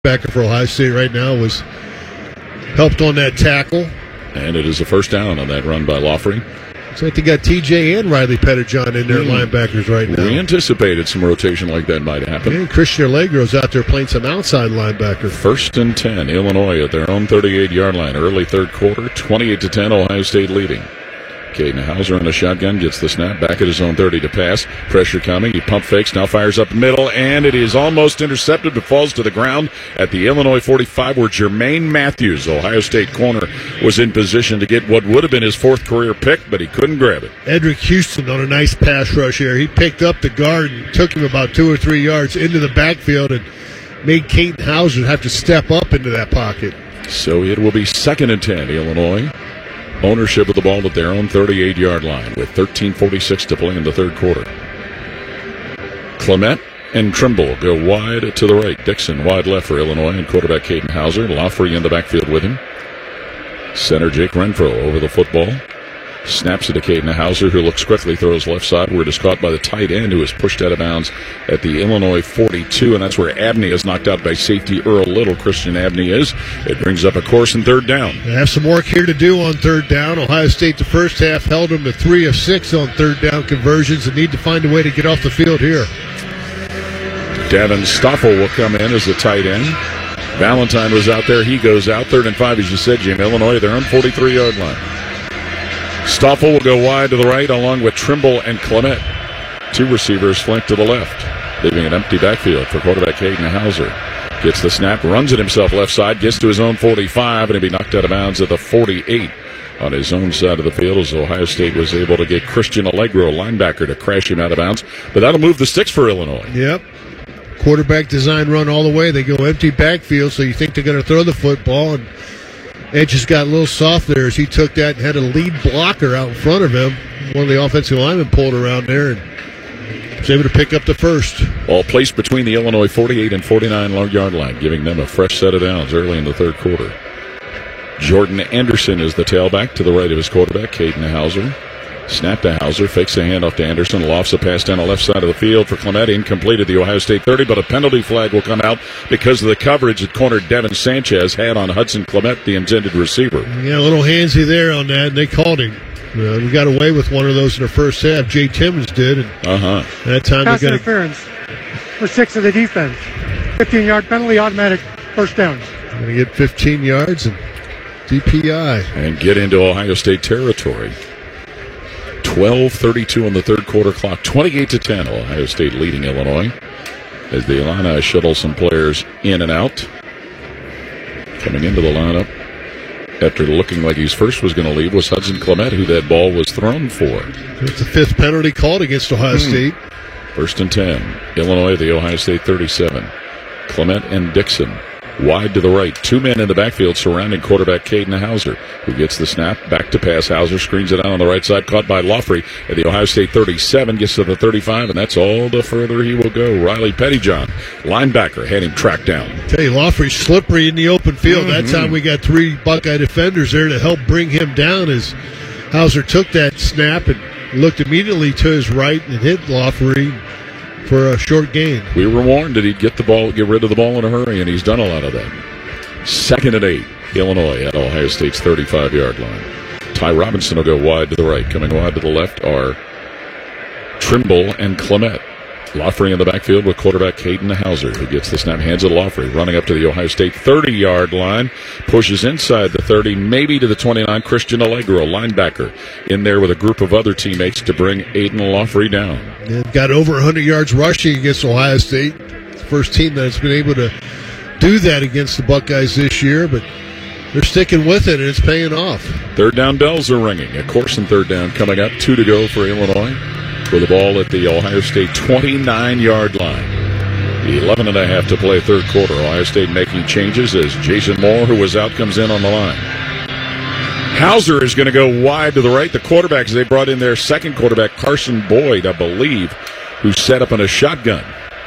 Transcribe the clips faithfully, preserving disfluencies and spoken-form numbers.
backer for Ohio State right now was helped on that tackle. And it is a first down on that run by Laughery. Looks like they got T J and Riley Pettijohn in their mm. linebackers right now. We anticipated some rotation like that might happen. And Christian Allegro's out there playing some outside linebacker. First and ten, Illinois at their own thirty-eight-yard line. Early third quarter, twenty-eight to ten, Ohio State leading. Caden Hauser in the shotgun gets the snap back at his own thirty to pass. Pressure coming. He pump fakes, now fires up the middle, and it is almost intercepted but falls to the ground at the Illinois forty-five, where Jermaine Matthews, Ohio State corner, was in position to get what would have been his fourth career pick, but he couldn't grab it. Edric Houston on a nice pass rush here. He picked up the guard and took him about two or three yards into the backfield and made Caden Hauser have to step up into that pocket. So it will be second and ten, Illinois. Ownership of the ball at their own thirty-eight-yard line with thirteen forty-six to play in the third quarter. Clement and Trimble go wide to the right. Dixon wide left for Illinois and quarterback Caden Hauser. Laughery in the backfield with him. Center Jake Renfro over the football. Snaps it to Caden Hauser, who looks quickly, throws left side, where it is caught by the tight end, who is pushed out of bounds at the Illinois forty-two, and that's where Abney is knocked out by safety Earl Little. Christian Abney is. It brings up a course in third down. They have some work here to do on third down. Ohio State, the first half, held them to three of six on third down conversions and need to find a way to get off the field here. Davin Stoffel will come in as the tight end. Valentine was out there. He goes out. Third and five, as you said, Jim. Illinois, their own forty-three-yard line. Stoffel will go wide to the right along with Trimble and Clement. Two receivers flank to the left, leaving an empty backfield for quarterback Caden Hauser. Gets the snap, runs it himself left side, gets to his own forty-five, and he'll be knocked out of bounds at the forty-eight on his own side of the field, as Ohio State was able to get Christian Allegro, linebacker, to crash him out of bounds. But that'll move the sticks for Illinois. Yep. Quarterback design run all the way. They go empty backfield, so you think they're going to throw the football, and Edge just got a little soft there as he took that and had a lead blocker out in front of him. One of the offensive linemen pulled around there and was able to pick up the first. All placed between the Illinois forty-eight and forty-nine-yard line, giving them a fresh set of downs early in the third quarter. Jordan Anderson is the tailback to the right of his quarterback, Caden Hauser. Snap to Hauser, fakes a handoff to Anderson, lofts a pass down the left side of the field for Clement, incomplete at the Ohio State thirty, but a penalty flag will come out because of the coverage that corner Devin Sanchez had on Hudson Clement, the intended receiver. Yeah, a little handsy there on that, and they called him. Uh, we got away with one of those in the first half. Jay Timmons did, and uh-huh. that time pass they got interference for six of the defense. fifteen-yard penalty, automatic first down. Going to get fifteen yards and D P I. And get into Ohio State territory. twelve thirty-two on the third quarter clock. twenty-eight to ten, Ohio State leading Illinois as the Illini shuttle some players in and out. Coming into the lineup after looking like he's first was going to leave was Hudson Clement, who that ball was thrown for. It's the fifth penalty called against Ohio hmm. State. First and ten. Illinois, the Ohio State thirty-seven. Clement and Dixon wide to the right. Two men in the backfield surrounding quarterback Caden Hauser, who gets the snap. Back to pass. Hauser screens it out on the right side. Caught by Laughery at the Ohio State thirty-seven. Gets to the thirty-five, and that's all the further he will go. Riley Pettijohn, linebacker, had him tracked down. Tell you, Laughery's slippery in the open field. Mm-hmm. That's how we got three Buckeye defenders there to help bring him down as Hauser took that snap and looked immediately to his right and hit Laughery for a short gain. We were warned that he'd get the ball, get rid of the ball in a hurry, and he's done a lot of that. Second and eight, Illinois at Ohio State's thirty-five-yard line. Ty Robinson will go wide to the right. Coming wide to the left are Trimble and Clement. Laughery in the backfield with quarterback Caden Hauser, who gets the snap, hands it to Laughery, running up to the Ohio State thirty-yard line, pushes inside the thirty, maybe to the twenty-nine. Christian Allegro, linebacker, in there with a group of other teammates to bring Aiden Laughery down. And got over one hundred yards rushing against Ohio State. The first team that's been able to do that against the Buckeyes this year, but they're sticking with it, and it's paying off. Third down bells are ringing. A course and third down coming up. Two to go for Illinois, with the ball at the Ohio State twenty-nine-yard line. eleven and a half to play third quarter. Ohio State making changes as Jason Moore, who was out, comes in on the line. Hauser is going to go wide to the right. The quarterbacks, they brought in their second quarterback, Carson Boyd, I believe, who set up in a shotgun.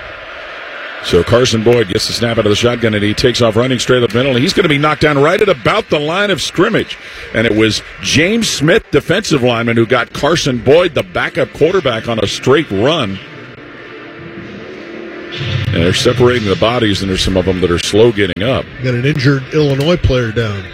So Carson Boyd gets the snap out of the shotgun, and he takes off running straight up the middle, and he's going to be knocked down right at about the line of scrimmage. And it was James Smith, defensive lineman, who got Carson Boyd, the backup quarterback, on a straight run. And they're separating the bodies, and there's some of them that are slow getting up. Got an injured Illinois player down.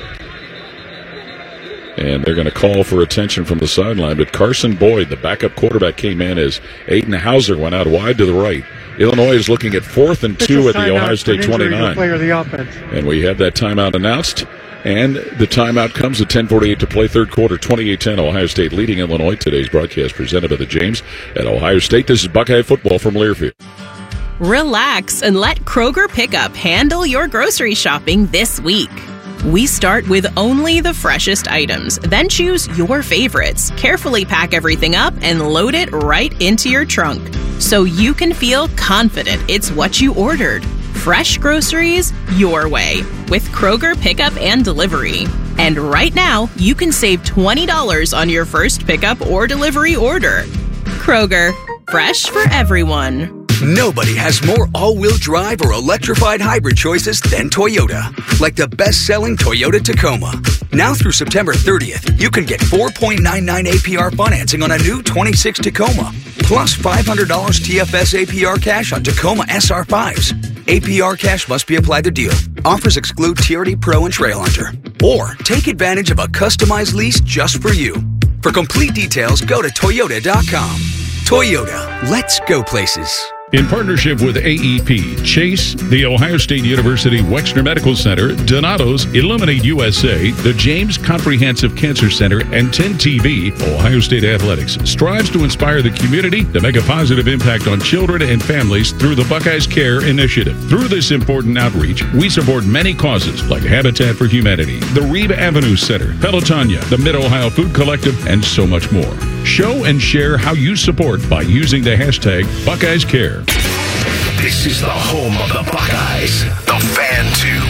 And they're going to call for attention from the sideline. But Carson Boyd, the backup quarterback, came in as Aiden Hauser went out wide to the right. Illinois is looking at fourth and two at the Ohio State twenty-nine. Player of the offense. And we have that timeout announced. And the timeout comes at ten forty-eight to play third quarter, twenty-eight ten. Ohio State leading Illinois. Today's broadcast presented by the James at Ohio State. This is Buckeye football from Learfield. Relax and let Kroger Pickup handle your grocery shopping this week. We start with only the freshest items, then choose your favorites. Carefully pack everything up and load it right into your trunk so you can feel confident it's what you ordered. Fresh groceries your way with Kroger Pickup and Delivery. And right now, you can save twenty dollars on your first pickup or delivery order. Kroger, fresh for everyone. Nobody has more all-wheel drive or electrified hybrid choices than Toyota. Like the best-selling Toyota Tacoma. Now through September thirtieth, you can get four point nine nine A P R financing on a new twenty-six Tacoma. Plus five hundred dollars T F S A P R cash on Tacoma S R fives. A P R cash must be applied to deal. Offers exclude T R D Pro and Trail Hunter. Or take advantage of a customized lease just for you. For complete details, go to toyota dot com. Toyota, let's go places. In partnership with A E P, Chase, the Ohio State University Wexner Medical Center, Donato's, Illuminate U S A, the James Comprehensive Cancer Center, and ten T V, Ohio State Athletics strives to inspire the community to make a positive impact on children and families through the Buckeyes Care Initiative. Through this important outreach, we support many causes like Habitat for Humanity, the Reeb Avenue Center, Pelotonia, the Mid-Ohio Food Collective, and so much more. Show and share how you support by using the hashtag Buckeyes Care. This is the home of the Buckeyes, the Fan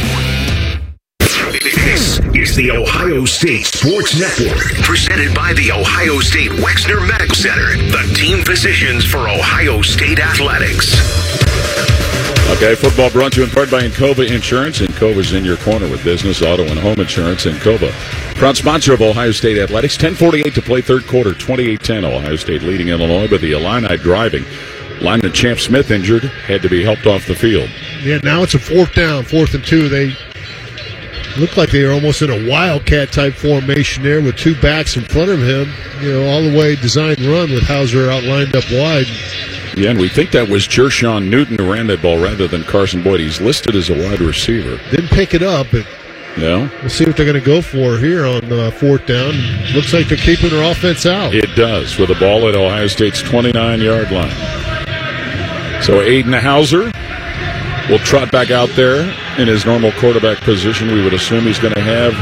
two. This is the Ohio State Sports Network, presented by the Ohio State Wexner Medical Center, the team physicians for Ohio State Athletics. Okay, football brought to you in part by Encova Insurance. Encova's in your corner with business, auto, and home insurance. Encova, proud sponsor of Ohio State Athletics. ten forty-eight to play third quarter, twenty-eight ten. Ohio State leading Illinois, but the Illini driving. Lineman Champ Smith injured, had to be helped off the field. Yeah, now it's a fourth down, fourth and two. They look like they are almost in a wildcat type formation there with two backs in front of him. You know, all the way designed run with Hauser out lined up wide. Yeah, and we think that was Jershawn Newton who ran that ball rather than Carson Boyd. He's listed as a wide receiver. Didn't pick it up, but no. We'll see what they're going to go for here on uh, fourth down. Looks like they're keeping their offense out. It does, with the ball at Ohio State's twenty-nine-yard line. So Aiden Hauser will trot back out there in his normal quarterback position. We would assume he's going to have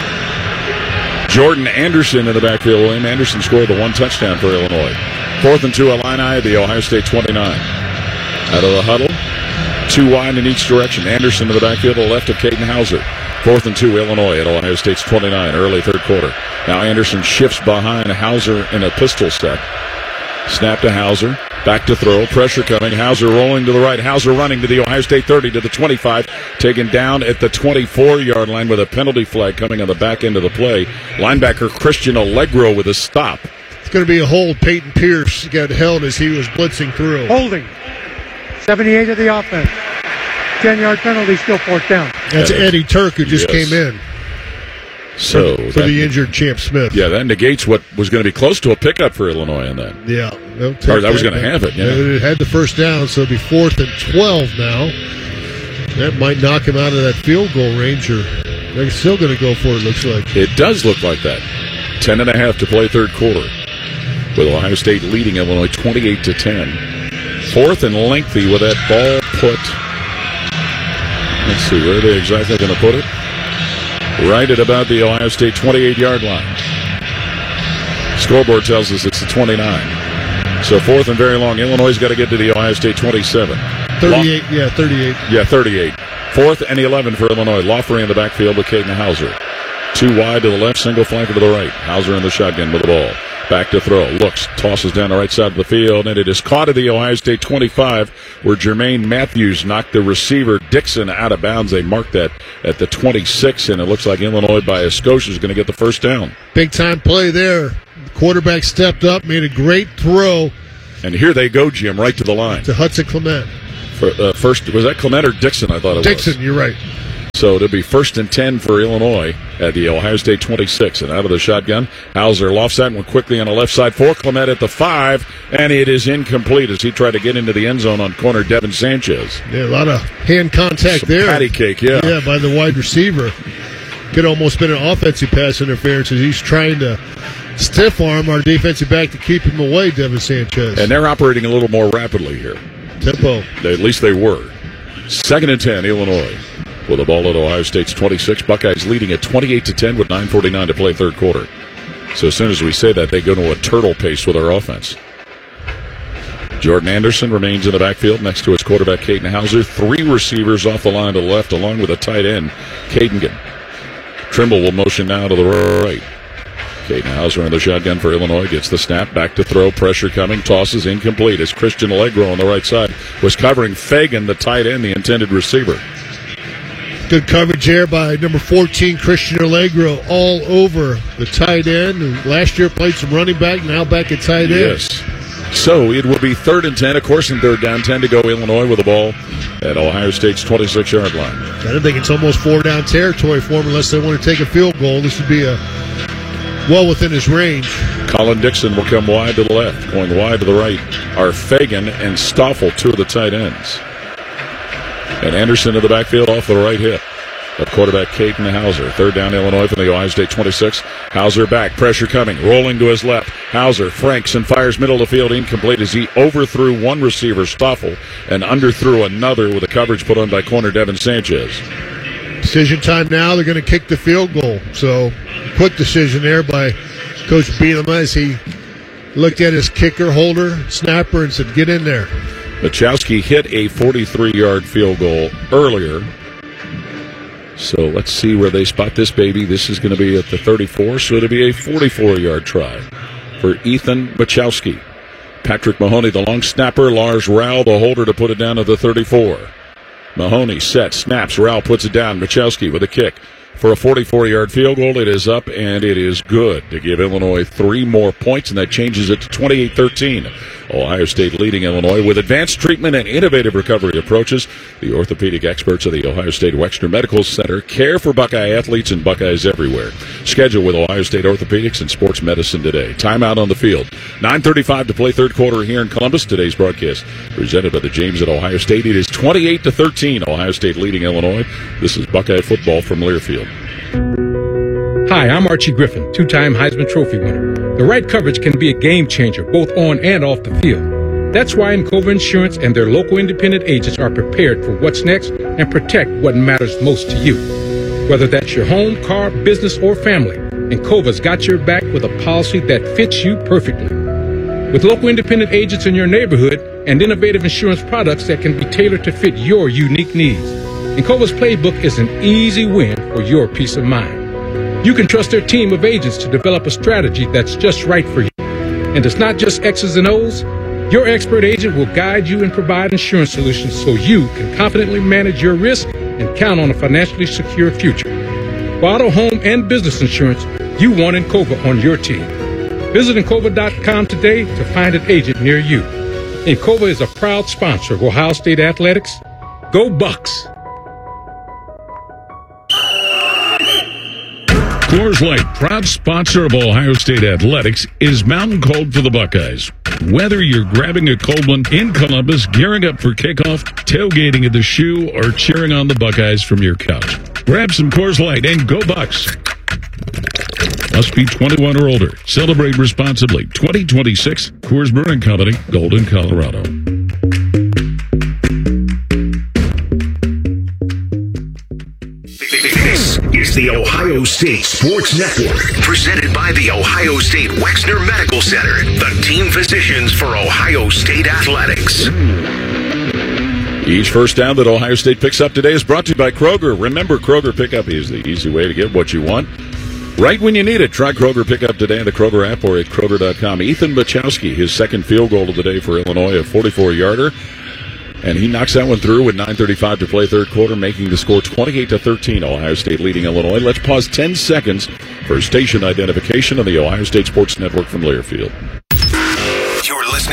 Jordan Anderson in the backfield. William Anderson scored the one touchdown for Illinois. Fourth and two, Illini at the Ohio State twenty-nine. Out of the huddle, two wide in each direction. Anderson to the backfield to the left of Caden Hauser. Fourth and two, Illinois at Ohio State's twenty-nine, early third quarter. Now Anderson shifts behind Hauser in a pistol set. Snap to Hauser. Back to throw. Pressure coming. Hauser rolling to the right. Hauser running to the Ohio State thirty to the twenty-five. Taken down at the twenty-four-yard line with a penalty flag coming on the back end of the play. Linebacker Christian Allegro with a stop. It's going to be a hold. Peyton Pierce got held as he was blitzing through. Holding. seventy-eight of the offense. ten-yard penalty, still fourth down. That's Eddie Turk who just yes. came in. So for, for that, the injured Champ Smith. Yeah, that negates what was going to be close to a pickup for Illinois on that. Yeah. Or that, that was going to have it. Yeah. It had the first down, so it'll be fourth and twelve now. That might knock him out of that field goal range, or they're still going to go for it, looks like. It does look like that. Ten and a half to play third quarter, with Ohio State leading Illinois twenty-eight to ten. Fourth and lengthy with that ball put. Let's see, where are they exactly going to put it? Right at about the Ohio State twenty-eight-yard line. Scoreboard tells us it's the twenty-nine. So fourth and very long. Illinois got to get to the Ohio State twenty-seven. thirty-eight, long, yeah, thirty-eight. Yeah, thirty-eight. Fourth and eleven for Illinois. Lawfrey in the backfield with Caden Hauser. Two wide to the left, single flanker to the right. Hauser in the shotgun with the ball. Back to throw. Looks, tosses down the right side of the field, and it is caught at the Ohio State twenty-five, where Jermaine Matthews knocked the receiver Dixon out of bounds. They marked that at the twenty-six, and it looks like Illinois by a Scotia is going to get the first down. Big time play there. The quarterback stepped up, made a great throw. And here they go, Jim, right to the line. To Hudson Clement. For, uh, first, was that Clement or Dixon? I thought it Dixon, was. you're right. So it'll be first and ten for Illinois at the Ohio State twenty-six. And out of the shotgun, Hauser lofts that one quickly on the left side for Clement at the five, and it is incomplete as he tried to get into the end zone on corner Devin Sanchez. Yeah, a lot of hand contact Some there. patty cake, yeah. Yeah, by the wide receiver. Could almost been an offensive pass interference as he's trying to stiff arm our defensive back to keep him away, Devin Sanchez. And they're operating a little more rapidly here. Tempo. At least they were. Second and ten, Illinois. With the ball at Ohio State's twenty-six. Buckeyes leading at twenty-eight to ten with nine forty-nine to play third quarter. So as soon as we say that, they go to a turtle pace with our offense. Jordan Anderson remains in the backfield next to his quarterback, Caden Hauser. Three receivers off the line to the left, along with a tight end, Caden. Trimble will motion now to the right. Caden Hauser in the shotgun for Illinois. Gets the snap. Back to throw. Pressure coming. Tosses incomplete as Christian Allegro on the right side was covering Fagan, the tight end, the intended receiver. Good coverage there by number fourteen, Christian Allegro, all over the tight end. Who last year played some running back, now back at tight end. Yes. So it will be third and ten, of course, and third down, ten to go. Illinois with the ball at Ohio State's twenty-six-yard line. I don't think it's almost four-down territory for them unless they want to take a field goal. This would be a well within his range. Colin Dixon will come wide to the left. Going wide to the right are Fagan and Stoffel, two of the tight ends. And Anderson in the backfield off the right hip of quarterback Caden Hauser. Third down, Illinois from the Ohio State twenty-six. Hauser back, pressure coming, rolling to his left. Hauser franks and fires middle of the field, incomplete as he overthrew one receiver, Stoffel, and underthrew another with a coverage put on by corner Devin Sanchez. Decision time now. They're going to kick the field goal. So quick decision there by Coach Bielema as he looked at his kicker, holder, snapper, and said, get in there. Machowski hit a forty-three-yard field goal earlier. So let's see where they spot this baby. This is going to be at the thirty-four, so it'll be a forty-four-yard try for Ethan Machowski. Patrick Mahoney, the long snapper. Lars Rowell, the holder, to put it down to the thirty-four. Mahoney set, snaps. Rowell puts it down. Machowski with a kick for a forty-four-yard field goal. It is up, and it is good to give Illinois three more points, and that changes it to twenty-eight thirteen. Ohio State leading Illinois with advanced treatment and innovative recovery approaches. The orthopedic experts of the Ohio State Wexner Medical Center care for Buckeye athletes and Buckeyes everywhere. Schedule with Ohio State Orthopedics and Sports Medicine today. Timeout on the field. nine thirty-five to play third quarter here in Columbus. Today's broadcast presented by the James at Ohio State. It is twenty-eight to thirteen. Ohio State leading Illinois. This is Buckeye football from Learfield. Hi, I'm Archie Griffin, two-time Heisman Trophy winner. The right coverage can be a game changer, both on and off the field. That's why Encova Insurance and their local independent agents are prepared for what's next and protect what matters most to you. Whether that's your home, car, business, or family, Encova's got your back with a policy that fits you perfectly. With local independent agents in your neighborhood and innovative insurance products that can be tailored to fit your unique needs, Encova's playbook is an easy win for your peace of mind. You can trust their team of agents to develop a strategy that's just right for you. And it's not just X's and O's. Your expert agent will guide you and provide insurance solutions so you can confidently manage your risk and count on a financially secure future. For auto, home, and business insurance, you want Encova on your team. Visit Encova dot com today to find an agent near you. Encova is a proud sponsor of Ohio State Athletics. Go Bucks! Coors Light, proud sponsor of Ohio State Athletics, is mountain cold for the Buckeyes. Whether you're grabbing a cold one in Columbus, gearing up for kickoff, tailgating at the Shoe, or cheering on the Buckeyes from your couch, grab some Coors Light and go Bucks. Must be twenty-one or older. Celebrate responsibly. twenty twenty-six Coors Brewing Company, Golden, Colorado. This is the Ohio State Sports Network, presented by the Ohio State Wexner Medical Center, the team physicians for Ohio State Athletics. Each first down that Ohio State picks up today is brought to you by Kroger. Remember, Kroger Pickup is the easy way to get what you want right when you need it. Try Kroger Pickup today in the Kroger app or at Kroger dot com. Ethan Machowski, his second field goal of the day for Illinois, a forty-four-yarder. And he knocks that one through with nine thirty-five to play third quarter, making the score twenty-eight to thirteen. Ohio State leading Illinois. Let's pause ten seconds for station identification on the Ohio State Sports Network from Learfield. You're listening to the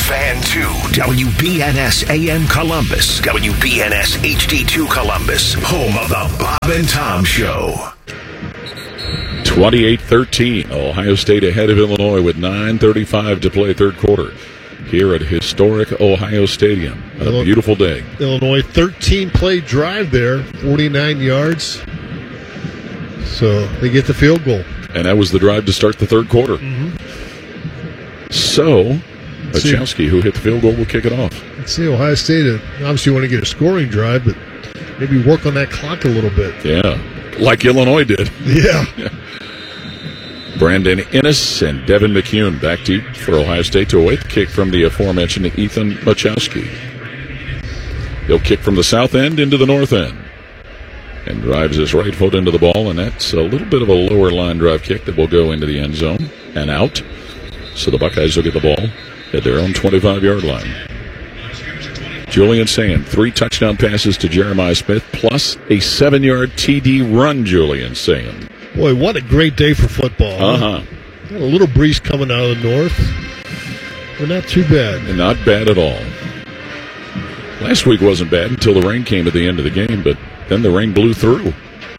Fan two, W B N S A M Columbus, W B N S H D two Columbus, home of the Bob and Tom Show. twenty-eight thirteen, Ohio State ahead of Illinois with nine thirty-five to play third quarter here at historic Ohio Stadium. A beautiful day. Illinois thirteen-play drive there, forty-nine yards. So they get the field goal. And that was the drive to start the third quarter. Mm-hmm. So, Machowski, who hit the field goal, will kick it off. Let's see, Ohio State uh, obviously want to get a scoring drive, but maybe work on that clock a little bit. Yeah, like Illinois did. Yeah. Brandon Innes and Devin McCune back deep for Ohio State to await the kick from the aforementioned Ethan Machowski. He'll kick from the south end into the north end and drives his right foot into the ball, and that's a little bit of a lower line drive kick that will go into the end zone and out. So the Buckeyes will get the ball at their own twenty-five-yard line. Julian Sand, three touchdown passes to Jeremiah Smith, plus a seven-yard T D run, Julian Sand. Boy, what a great day for football. Uh-huh. Huh? Got a little breeze coming out of the north, but not too bad. And not bad at all. Last week wasn't bad until the rain came at the end of the game, but then the rain blew through.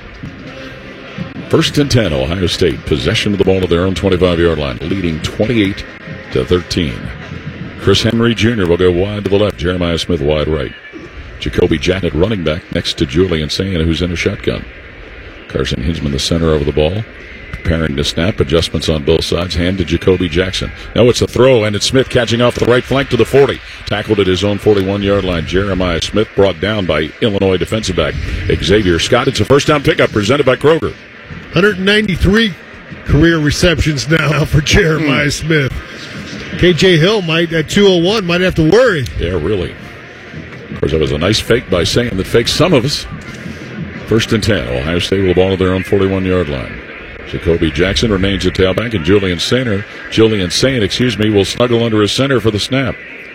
First and ten, Ohio State. Possession of the ball at their own twenty-five-yard line, leading twenty-eight to thirteen. Chris Henry Junior will go wide to the left. Jeremiah Smith wide right. Jacoby Jackett running back next to Julian Sand, who's in a shotgun. Carson Hinsman, the center over the ball, preparing to snap. Adjustments on both sides. Hand to Jacoby Jackson. Now it's a throw, and it's Smith catching off the right flank to the forty. Tackled at his own forty-one-yard line. Jeremiah Smith brought down by Illinois defensive back Xavier Scott. It's a first down pickup presented by Kroger. one hundred ninety-three career receptions now for Jeremiah mm. Smith. K J Hill might, at two oh one, might have to worry. Yeah, really. Of course, that was a nice fake by Sand that faked some of us. First and ten. Ohio State with the ball at their own forty-one-yard line. Jacoby Jackson remains at tailback, and Julian Sainer, Julian Sand, excuse me, will snuggle under his center for the snap.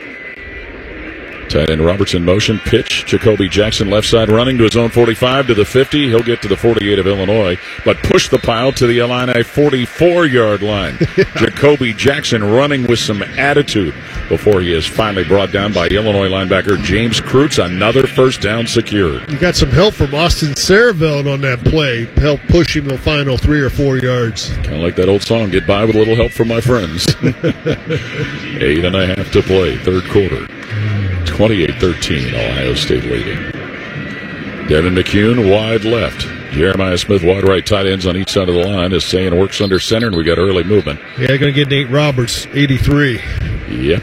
Tight end Robertson motion, pitch. Jacoby Jackson left side running to his own forty-five to the fifty. He'll get to the forty-eight of Illinois, but push the pile to the Illini forty-four-yard line. Jacoby Jackson running with some attitude before he is finally brought down by Illinois linebacker James Kreutz. Another first down secured. You got some help from Austin Saraveld on that play. Help pushing the final three or four yards. Kind of like that old song, get by with a little help from my friends. Eight and a half to play, third quarter. twenty-eight thirteen, Ohio State leading. Devin McCune wide left. Jeremiah Smith wide right. Tight ends on each side of the line as Sand works under center, and we got early movement. Yeah, going to get Nate Roberts, eighty-three. Yep.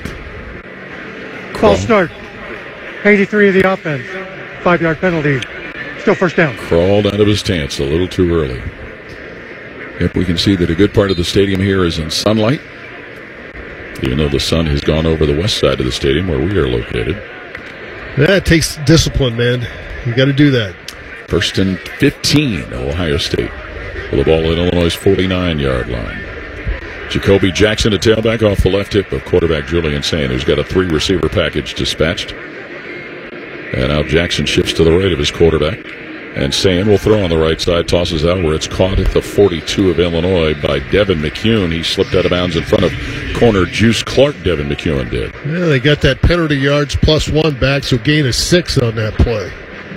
False start. eighty-three of the offense. Five-yard penalty. Still first down. Crawled out of his stance a little too early. Yep, we can see that a good part of the stadium here is in sunlight, even though the sun has gone over the west side of the stadium where we are located. Yeah, it takes discipline, man. You got to do that. First and fifteen, Ohio State. With the ball at Illinois' forty-nine-yard line. Jacoby Jackson, a tailback off the left hip of quarterback Julian Sand, who's got a three-receiver package dispatched. And now Jackson shifts to the right of his quarterback. And Sand will throw on the right side, tosses out where it's caught at the forty-two of Illinois by Devin McCune. He slipped out of bounds in front of corner Juice Clark, Devin McCune did. Yeah, they got that penalty yards plus one back, so gain of six on that play.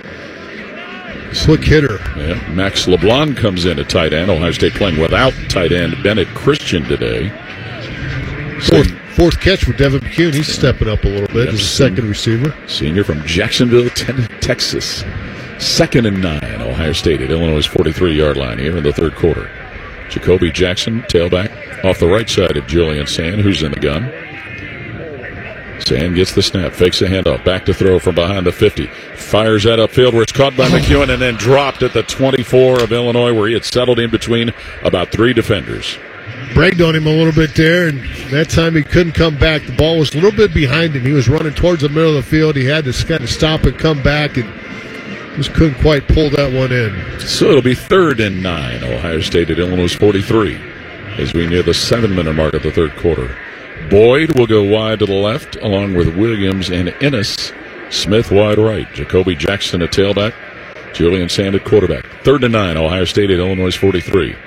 Quick hitter. Yeah, Max LeBlanc comes in at tight end. Ohio State playing without tight end Bennett Christian today. Fourth, fourth catch for Devin McCune. He's stepping up a little bit as a second receiver. Senior from Jacksonville, Texas. Second and nine, Ohio State at Illinois' forty-three-yard line here in the third quarter. Jacoby Jackson, tailback, off the right side of Julian Sand, who's in the gun. Sand gets the snap, fakes a handoff, back to throw from behind the fifty. Fires that upfield where it's caught by McCune and then dropped at the twenty-four of Illinois where he had settled in between about three defenders. Bragged on him a little bit there, and that time he couldn't come back. The ball was a little bit behind him. He was running towards the middle of the field. He had to kind of stop and come back, and just couldn't quite pull that one in. So it'll be third and nine. Ohio State at Illinois' forty-three as we near the seven-minute mark of the third quarter. Boyd will go wide to the left, along with Williams and Innes. Smith wide right. Jacoby Jackson at tailback. Julian Sand at quarterback. Third and nine. Ohio State at Illinois' forty-three.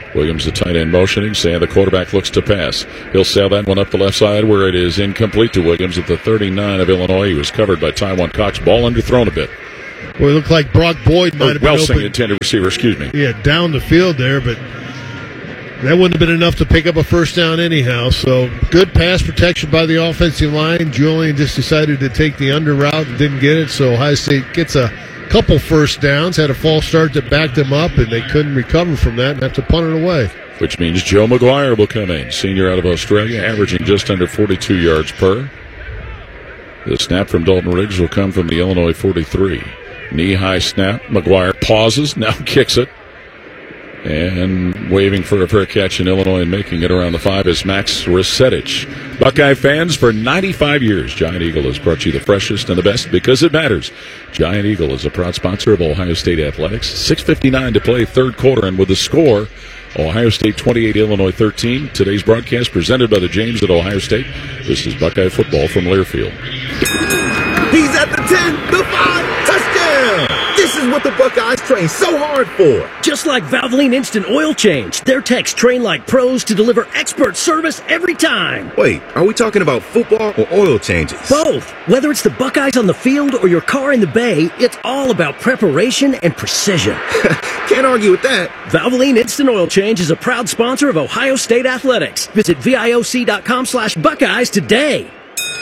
Williams, the tight end, motioning, saying the quarterback looks to pass. He'll sail that one up the left side where it is incomplete to Williams at the thirty-nine of Illinois. He was covered by Taiwan Cox. Ball underthrown a bit. Well, it looked like Brock Boyd might have been Welsing, open. intended receiver, excuse me. Yeah, down the field there, but that wouldn't have been enough to pick up a first down anyhow. So good pass protection by the offensive line. Julian just decided to take the under route and didn't get it. So Ohio State gets a couple first downs, had a false start that backed them up, and they couldn't recover from that and have to punt it away. Which means Joe McGuire will come in, senior out of Australia, averaging just under forty-two yards per. The snap from Dalton Riggs will come from the Illinois forty-three. Knee-high snap. McGuire pauses, now kicks it. And waving for a fair catch in Illinois and making it around the five is Max Resetich. Buckeye fans, for ninety-five years, Giant Eagle has brought you the freshest and the best because it matters. Giant Eagle is a proud sponsor of Ohio State Athletics. six fifty-nine to play third quarter, and with the score, Ohio State twenty-eight, Illinois thirteen. Today's broadcast presented by the James at Ohio State. This is Buckeye football from Learfield. He's at the ten, the five, touchdown! This is what the Buckeyes train so hard for. Just like Valvoline Instant Oil Change, their techs train like pros to deliver expert service every time. Wait, are we talking about football or oil changes? Both. Whether it's the Buckeyes on the field or your car in the bay, it's all about preparation and precision. Can't argue with that. Valvoline Instant Oil Change is a proud sponsor of Ohio State Athletics. Visit VIOC.com slash Buckeyes today.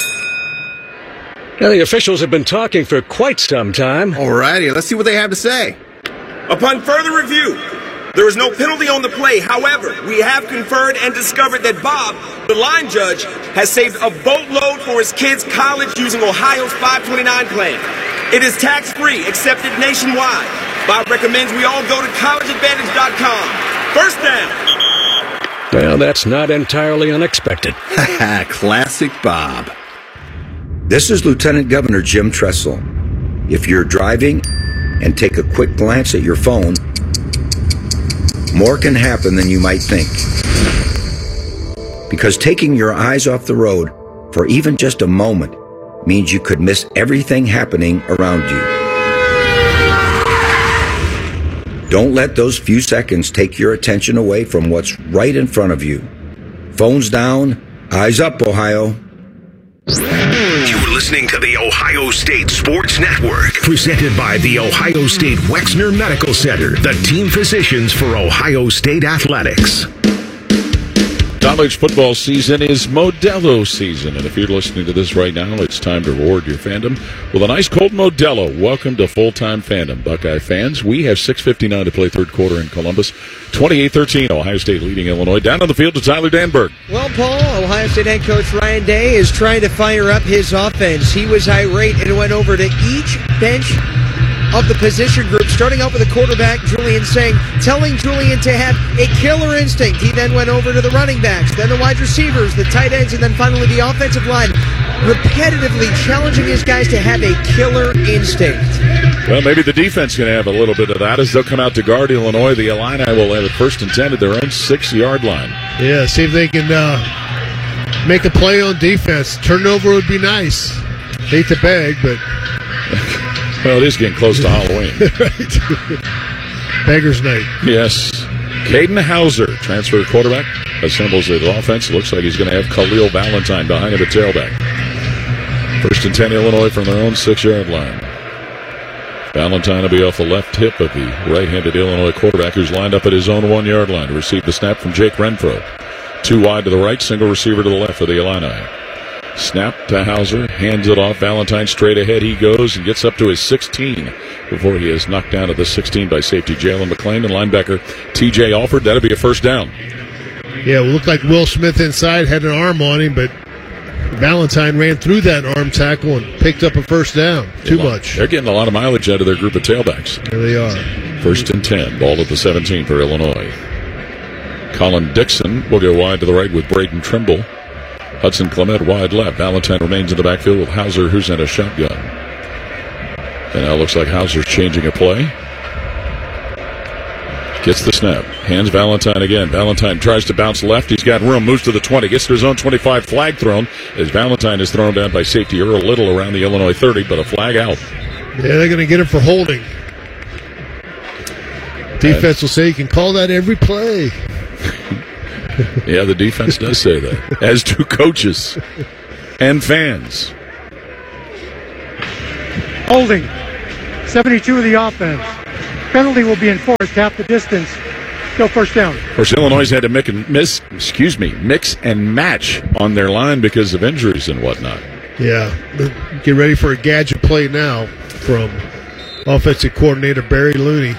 Now, the officials have been talking for quite some time. All righty, let's see what they have to say. Upon further review, there is no penalty on the play. However, we have conferred and discovered that Bob, the line judge, has saved a boatload for his kids' college using Ohio's five twenty-nine plan. It is tax-free, accepted nationwide. Bob recommends we all go to college advantage dot com. First down. Well, that's not entirely unexpected. Classic Bob. This is Lieutenant Governor Jim Tressel. If you're driving and take a quick glance at your phone, more can happen than you might think. Because taking your eyes off the road for even just a moment means you could miss everything happening around you. Don't let those few seconds take your attention away from what's right in front of you. Phones down, eyes up, Ohio. You're listening to the Ohio State Sports Network, presented by the Ohio State Wexner Medical Center, the team physicians for Ohio State Athletics. College football season is Modelo season, and if you're listening to this right now, it's time to reward your fandom with a nice cold Modelo. Welcome to full-time fandom, Buckeye fans. We have six fifty-nine to play third quarter in Columbus. twenty-eight thirteen, Ohio State leading Illinois. Down on the field to Tyler Danberg. Well, Paul, Ohio State head coach Ryan Day is trying to fire up his offense. He was irate and went over to each bench of the position group, starting out with the quarterback, Julian Sang, telling Julian to have a killer instinct. He then went over to the running backs, then the wide receivers, the tight ends, and then finally the offensive line, repetitively challenging his guys to have a killer instinct. Well, maybe the defense can have a little bit of that as they'll come out to guard Illinois. The Illini will have it first and ten at their own six-yard line. Yeah, see if they can uh, make a play on defense. Turnover would be nice. Hate to beg, but... Well, it is getting close to Halloween. Right. Beggar's night. Yes. Caden Hauser, transfer quarterback, assembles the offense. It looks like he's going to have Khalil Valentine behind him at tailback. First and ten, Illinois from their own six-yard line. Valentine will be off the left hip of the right-handed Illinois quarterback, who's lined up at his own one-yard line to receive the snap from Jake Renfro. Two wide to the right, single receiver to the left for the Illini. Snap to Hauser, hands it off. Valentine straight ahead he goes and gets up to his sixteen before he is knocked down at the sixteen by safety Jalen McClain and linebacker T J Alford. That'll be a first down. Yeah, it looked like Will Smith inside had an arm on him, but Valentine ran through that arm tackle and picked up a first down. Too much. They're getting a lot of mileage out of their group of tailbacks. There they are. First and ten. Ball at the seventeen for Illinois. Colin Dixon will go wide to the right with Braden Trimble. Hudson Clement wide left. Valentine remains in the backfield with Hauser, who's in a shotgun. And now it looks like Hauser's changing a play. Gets the snap. Hands Valentine again. Valentine tries to bounce left. He's got room. Moves to the twenty. Gets to his own twenty-five. Flag thrown as Valentine is thrown down by safety Earl Little around the Illinois thirty, but a flag out. Yeah, they're going to get him for holding. Defense will say you can call that every play. Yeah, the defense does say that, as do coaches and fans. Holding. seventy-two of the offense. Penalty will be enforced half the distance. Go first down. Of course, Illinois had to make and miss, excuse me, mix and match on their line because of injuries and whatnot. Yeah, get ready for a gadget play now from offensive coordinator Barry Looney.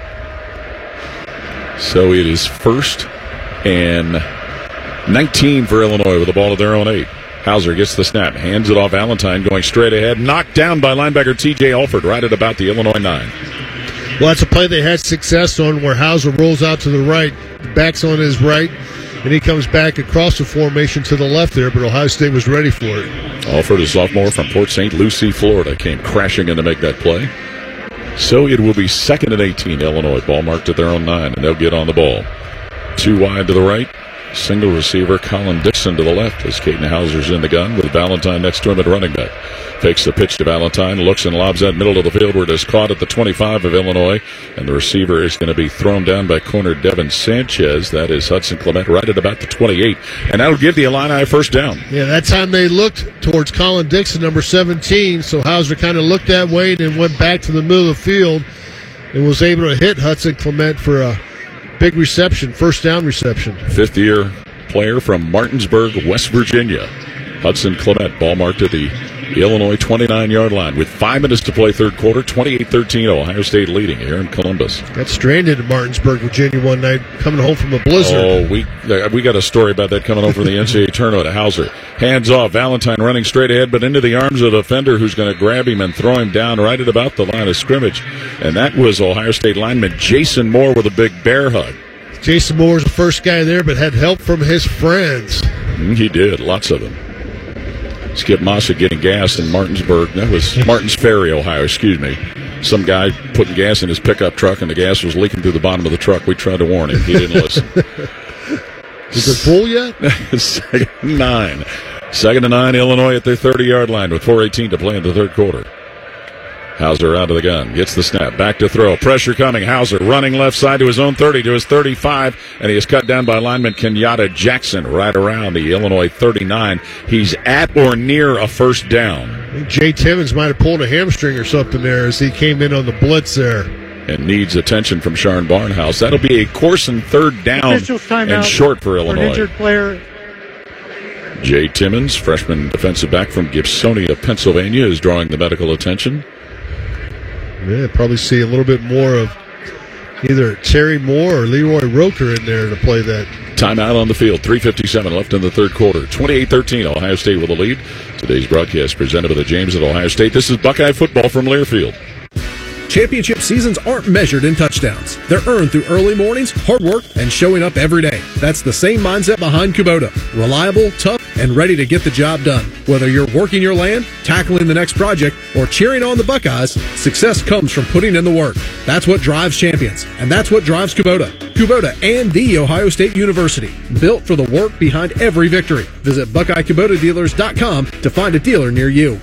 So it is first and nineteen for Illinois with the ball at their own eight. Hauser gets the snap, hands it off Valentine, going straight ahead, knocked down by linebacker T J Alford right at about the Illinois nine. Well, that's a play they had success on where Hauser rolls out to the right, backs on his right, and he comes back across the formation to the left there, but Ohio State was ready for it. Alford, a sophomore from Port Saint Lucie, Florida, came crashing in to make that play. So it will be second and eighteen, Illinois, ball marked at their own nine, and they'll get on the ball. Two wide to the right, single receiver Colin Dixon to the left as Caden Hauser's in the gun with Valentine next to him at running back. Fakes the pitch to Valentine, looks and lobs that middle of the field where it is caught at the twenty-five of Illinois, and the receiver is going to be thrown down by corner Devin Sanchez. That is Hudson Clement right at about the twenty-eight, and that'll give the Illini a first down. Yeah, that time they looked towards Colin Dixon, number seventeen, so Hauser kind of looked that way and then went back to the middle of the field and was able to hit Hudson Clement for a big reception, first down reception. Fifth-year player from Martinsburg, West Virginia. Hudson Clement, ball marked at the Illinois twenty-nine-yard line with five minutes to play third quarter, twenty-eight thirteen, Ohio State leading here in Columbus. Got stranded in Martinsburg, Virginia one night coming home from a blizzard. Oh, we we got a story about that coming home from the N C double A tournament at Hauser. Hands off, Valentine running straight ahead, but into the arms of the defender who's going to grab him and throw him down right at about the line of scrimmage. And that was Ohio State lineman Jason Moore with a big bear hug. Jason Moore was the first guy there, but had help from his friends. Mm, he did, lots of them. Skip Massa getting gas in Martinsburg. That was Martins Ferry, Ohio, excuse me. Some guy putting gas in his pickup truck, and the gas was leaking through the bottom of the truck. We tried to warn him. He didn't listen. Is it full yet? Second and nine. Second and nine, Illinois at their thirty-yard line with four eighteen to play in the third quarter. Hauser out of the gun, gets the snap, back to throw, pressure coming, Hauser running left side to his own thirty, to his thirty-five, and he is cut down by lineman Kenyatta Jackson right around the Illinois thirty-nine. He's at or near a first down. Jay Timmons might have pulled a hamstring or something there as he came in on the blitz there. And needs attention from Sharon Barnhouse. That'll be a course and third down and short for Illinois. For an injured player. Jay Timmons, freshman defensive back from Gibsonia, Pennsylvania, is drawing the medical attention. Yeah, probably see a little bit more of either Terry Moore or Leroy Roker in there to play that. Timeout on the field, three fifty-seven left in the third quarter. twenty-eight thirteen, Ohio State with a lead. Today's broadcast presented by the James at Ohio State. This is Buckeye football from Learfield. Championship seasons aren't measured in touchdowns. They're earned through early mornings, hard work, and showing up every day. That's the same mindset behind Kubota. Reliable, tough, and ready to get the job done. Whether you're working your land, tackling the next project, or cheering on the Buckeyes, success comes from putting in the work. That's what drives champions, and that's what drives Kubota. Kubota and The Ohio State University, built for the work behind every victory. Visit Buckeye Kubota Dealers dot com to find a dealer near you.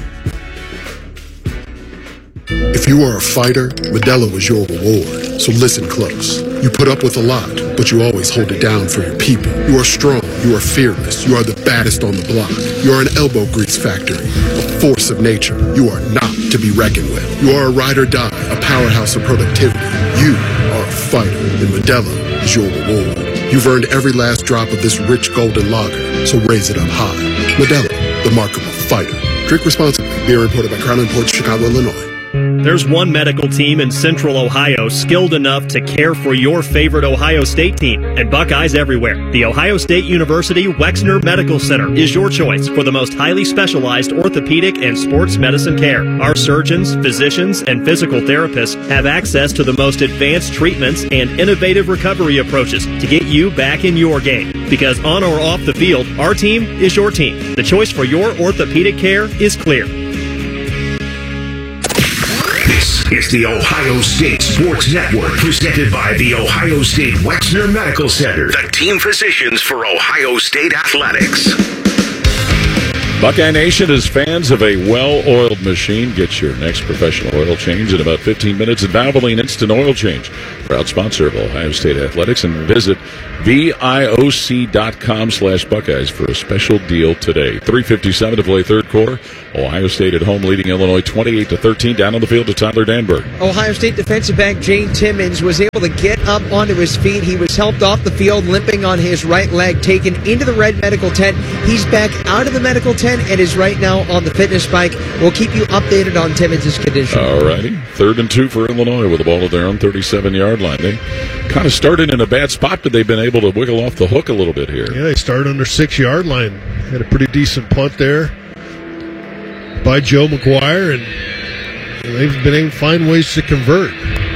If you are a fighter, Modelo is your reward. So listen close. You put up with a lot, but you always hold it down for your people. You are strong. You are fearless. You are the baddest on the block. You are an elbow grease factory, a force of nature. You are not to be reckoned with. You are a ride or die, a powerhouse of productivity. You are a fighter, and Modelo is your reward. You've earned every last drop of this rich golden lager, so raise it up high. Modelo, the mark of a fighter. Drink responsibly. Beer imported by Crown Imports, Chicago, Illinois. There's one medical team in Central Ohio skilled enough to care for your favorite Ohio State team, and Buckeyes everywhere. The Ohio State University Wexner Medical Center is your choice for the most highly specialized orthopedic and sports medicine care. Our surgeons, physicians, and physical therapists have access to the most advanced treatments and innovative recovery approaches to get you back in your game. Because on or off the field, our team is your team. The choice for your orthopedic care is clear. This is the Ohio State Sports Network, presented by the Ohio State Wexner Medical Center, the team physicians for Ohio State athletics. Buckeye Nation is fans of a well-oiled machine. Get your next professional oil change in about fifteen minutes at Valvoline Instant Oil Change. proud sponsor of Ohio State Athletics, and visit vic.com slash Buckeyes for a special deal today. three fifty-seven to play third quarter. Ohio State at home leading Illinois twenty-eight to thirteen. Down on the field to Tyler Danberg. Ohio State defensive back Jane Timmons was able to get up onto his feet. He was helped off the field, limping on his right leg, taken into the Red Medical Tent. He's back out of the medical tent and is right now on the fitness bike. We'll keep you updated on Timmons' condition. All righty. Third and two for Illinois with the ball at their own thirty-seven-yard line. They kind of started in a bad spot, but they've been able to wiggle off the hook a little bit here. Yeah, they started on their six-yard line. Had a pretty decent punt there by Joe McGuire, and they've been able to find ways to convert.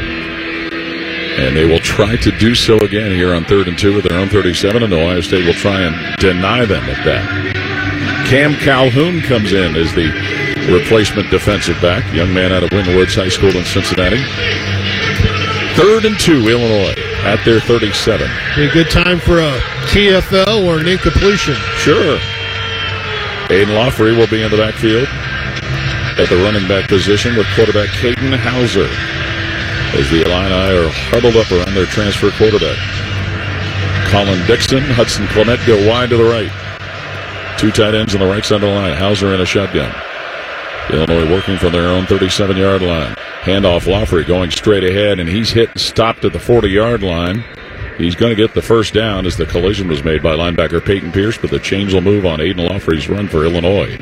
And they will try to do so again here on third and two with their own thirty-seven, and Ohio State will try and deny them at that. Cam Calhoun comes in as the replacement defensive back, young man out of Wynwoods High School in Cincinnati. Third and two, Illinois at their thirty-seven. Be a good time for a T F L or an incompletion. Sure. Aiden Lawfrey will be in the backfield at the running back position with quarterback Caden Hauser, as the Illini are huddled up around their transfer quarterback. Colin Dixon, Hudson Clement go wide to the right. Two tight ends on the right side of the line. Hauser in a shotgun. Illinois working from their own thirty-seven-yard line. Handoff, Lawfrey going straight ahead, and he's hit and stopped at the forty-yard line. He's going to get the first down as the collision was made by linebacker Peyton Pierce, but the chains will move on Aiden Lawfrey's run for Illinois.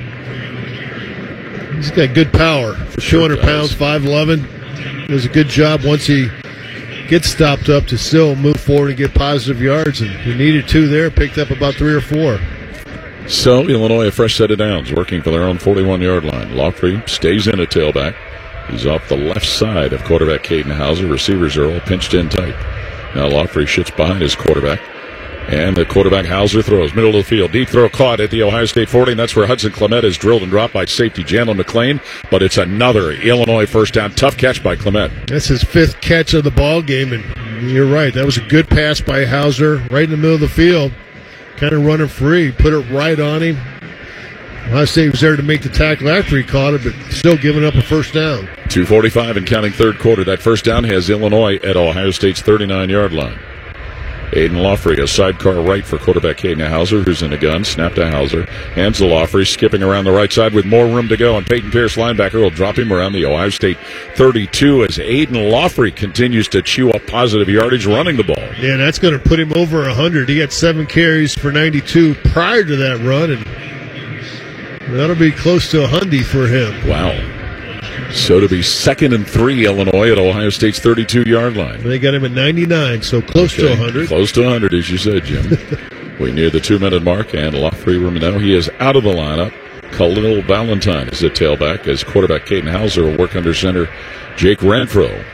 He's got good power. For two hundred pounds, five eleven. Does a good job once he gets stopped up to still move forward and get positive yards, and he needed two there, picked up about three or four. So, Illinois a fresh set of downs, working for their own forty-one-yard line. Lawfrey stays in at tailback. He's off the left side of quarterback Caden Hauser. Receivers are all pinched in tight. Now Lawfrey shifts behind his quarterback. And the quarterback Hauser throws. Middle of the field. Deep throw caught at the Ohio State forty, and that's where Hudson Clement is drilled and dropped by safety Jalen McLean. But it's another Illinois first down. Tough catch by Clement. That's his fifth catch of the ball game, and you're right. That was a good pass by Hauser right in the middle of the field. Kind of running free. Put it right on him. Ohio State was there to make the tackle after he caught it, but still giving up a first down. two forty-five and counting third quarter. That first down has Illinois at Ohio State's thirty-nine-yard line. Aiden Lawfrey, a sidecar right for quarterback Caden Hauser, who's in a gun. Snap to Hauser. Hands to Lawfrey, skipping around the right side with more room to go. And Peyton Pierce, linebacker, will drop him around the Ohio State thirty-two as Aiden Lawfrey continues to chew up positive yardage running the ball. Yeah, that's going to put him over one hundred. He got seven carries for ninety-two prior to that run, and that'll be close to one hundred for him. Wow. So to be second and three, Illinois at Ohio State's thirty-two-yard line. They got him at ninety-nine, so close okay. to one hundred. Close to one hundred, as you said, Jim. We near the two-minute mark, and Lawfrey, now he is out of the lineup. Khalil Valentine is at tailback as quarterback Caden Hauser will work under center Jake Renfro.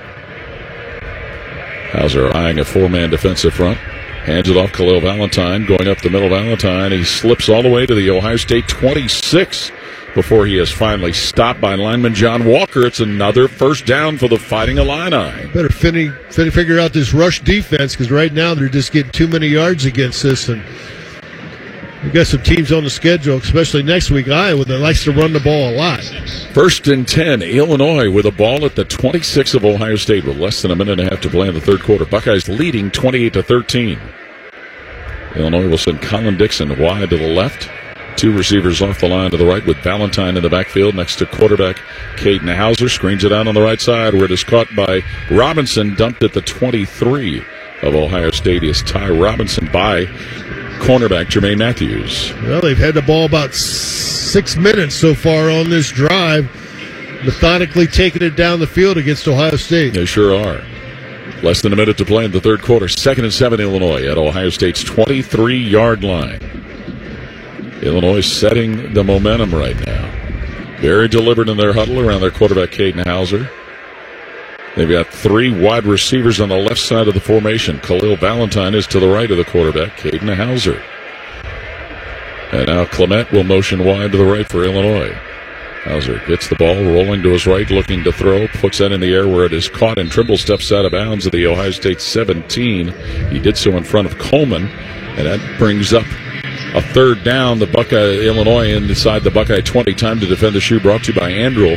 Hauser eyeing a four-man defensive front. Hands it off Khalil Valentine, going up the middle. Valentine, he slips all the way to the Ohio State twenty-six before he is finally stopped by lineman John Walker. It's another first down for the Fighting Illini. Better fin- fin- figure out this rush defense, because right now they're just getting too many yards against us. And we got some teams on the schedule, especially next week, Iowa, that likes to run the ball a lot. First and ten, Illinois with a ball at the twenty-six of Ohio State with less than a minute and a half to play in the third quarter. Buckeyes leading twenty-eight to thirteen. Illinois will send Colin Dixon wide to the left. Two receivers off the line to the right with Valentine in the backfield next to quarterback Caden Hauser. Screens it out on the right side where it is caught by Robinson, dumped at the twenty-three of Ohio State. Is Ty Robinson by cornerback Jermaine Matthews. Well, they've had the ball about six minutes so far on this drive, methodically taking it down the field against Ohio State. They sure are. Less than a minute to play in the third quarter. Second and seven, Illinois at Ohio State's twenty-three-yard line. Illinois setting the momentum right now. Very deliberate in their huddle around their quarterback, Caden Hauser. They've got three wide receivers on the left side of the formation. Khalil Valentine is to the right of the quarterback, Caden Hauser. And now Clement will motion wide to the right for Illinois. Hauser gets the ball rolling to his right, looking to throw, puts that in the air where it is caught, and Trimble steps out of bounds at the Ohio State seventeen. He did so in front of Coleman, and that brings up a third down. The Buckeye, Illinois inside the Buckeye twenty. Time to defend the shoe, brought to you by Andrew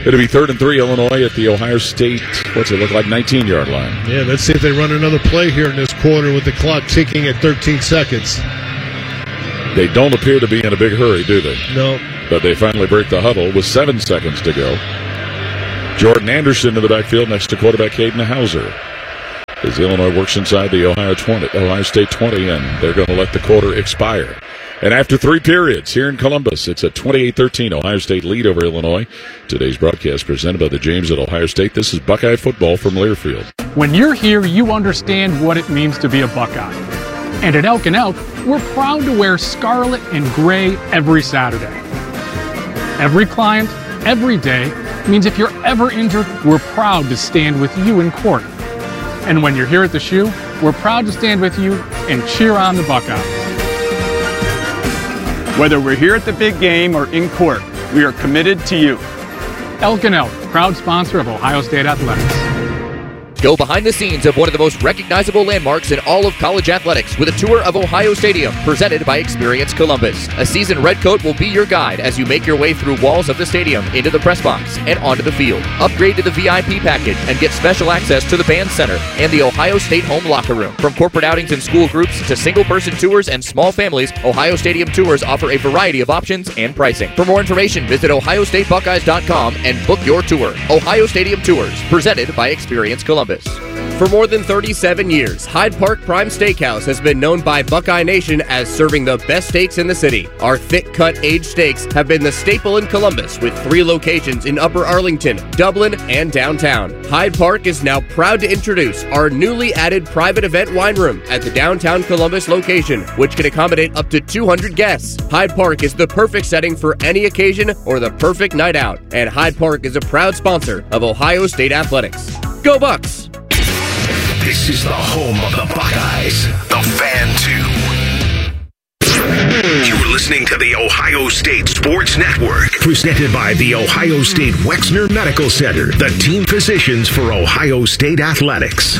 It'll be third and three, Illinois at the Ohio State, what's it look like, nineteen-yard line. Yeah, let's see if they run another play here in this quarter with the clock ticking at thirteen seconds. They don't appear to be in a big hurry, do they? No. But they finally break the huddle with seven seconds to go. Jordan Anderson in the backfield next to quarterback Caden Hauser. As Illinois works inside the Ohio twenty, Ohio State twenty, and they're going to let the quarter expire. And after three periods here in Columbus, it's a twenty-eight thirteen Ohio State lead over Illinois. Today's broadcast presented by the James at Ohio State. This is Buckeye football from Learfield. When you're here, you understand what it means to be a Buckeye. And at Elk and Elk, we're proud to wear scarlet and gray every Saturday. Every client, every day, means if you're ever injured, we're proud to stand with you in court. And when you're here at the Shoe, we're proud to stand with you and cheer on the Buckeyes. Whether we're here at the big game or in court, we are committed to you. Elk and Elk, proud sponsor of Ohio State Athletics. Go behind the scenes of one of the most recognizable landmarks in all of college athletics with a tour of Ohio Stadium presented by Experience Columbus. A seasoned redcoat will be your guide as you make your way through walls of the stadium into the press box and onto the field. Upgrade to the V I P package and get special access to the band center and the Ohio State home locker room. From corporate outings and school groups to single-person tours and small families, Ohio Stadium tours offer a variety of options and pricing. For more information, visit ohio state buckeyes dot com and book your tour. Ohio Stadium Tours, presented by Experience Columbus. For more than thirty-seven years, Hyde Park Prime Steakhouse has been known by Buckeye Nation as serving the best steaks in the city. Our thick-cut aged steaks have been the staple in Columbus with three locations in Upper Arlington, Dublin, and downtown. Hyde Park is now proud to introduce our newly added private event wine room at the downtown Columbus location, which can accommodate up to two hundred guests. Hyde Park is the perfect setting for any occasion or the perfect night out, and Hyde Park is a proud sponsor of Ohio State Athletics. Go Bucks! This is the home of the Buckeyes, the Fan two. You're listening to the Ohio State Sports Network, presented by the Ohio State Wexner Medical Center, the team physicians for Ohio State Athletics.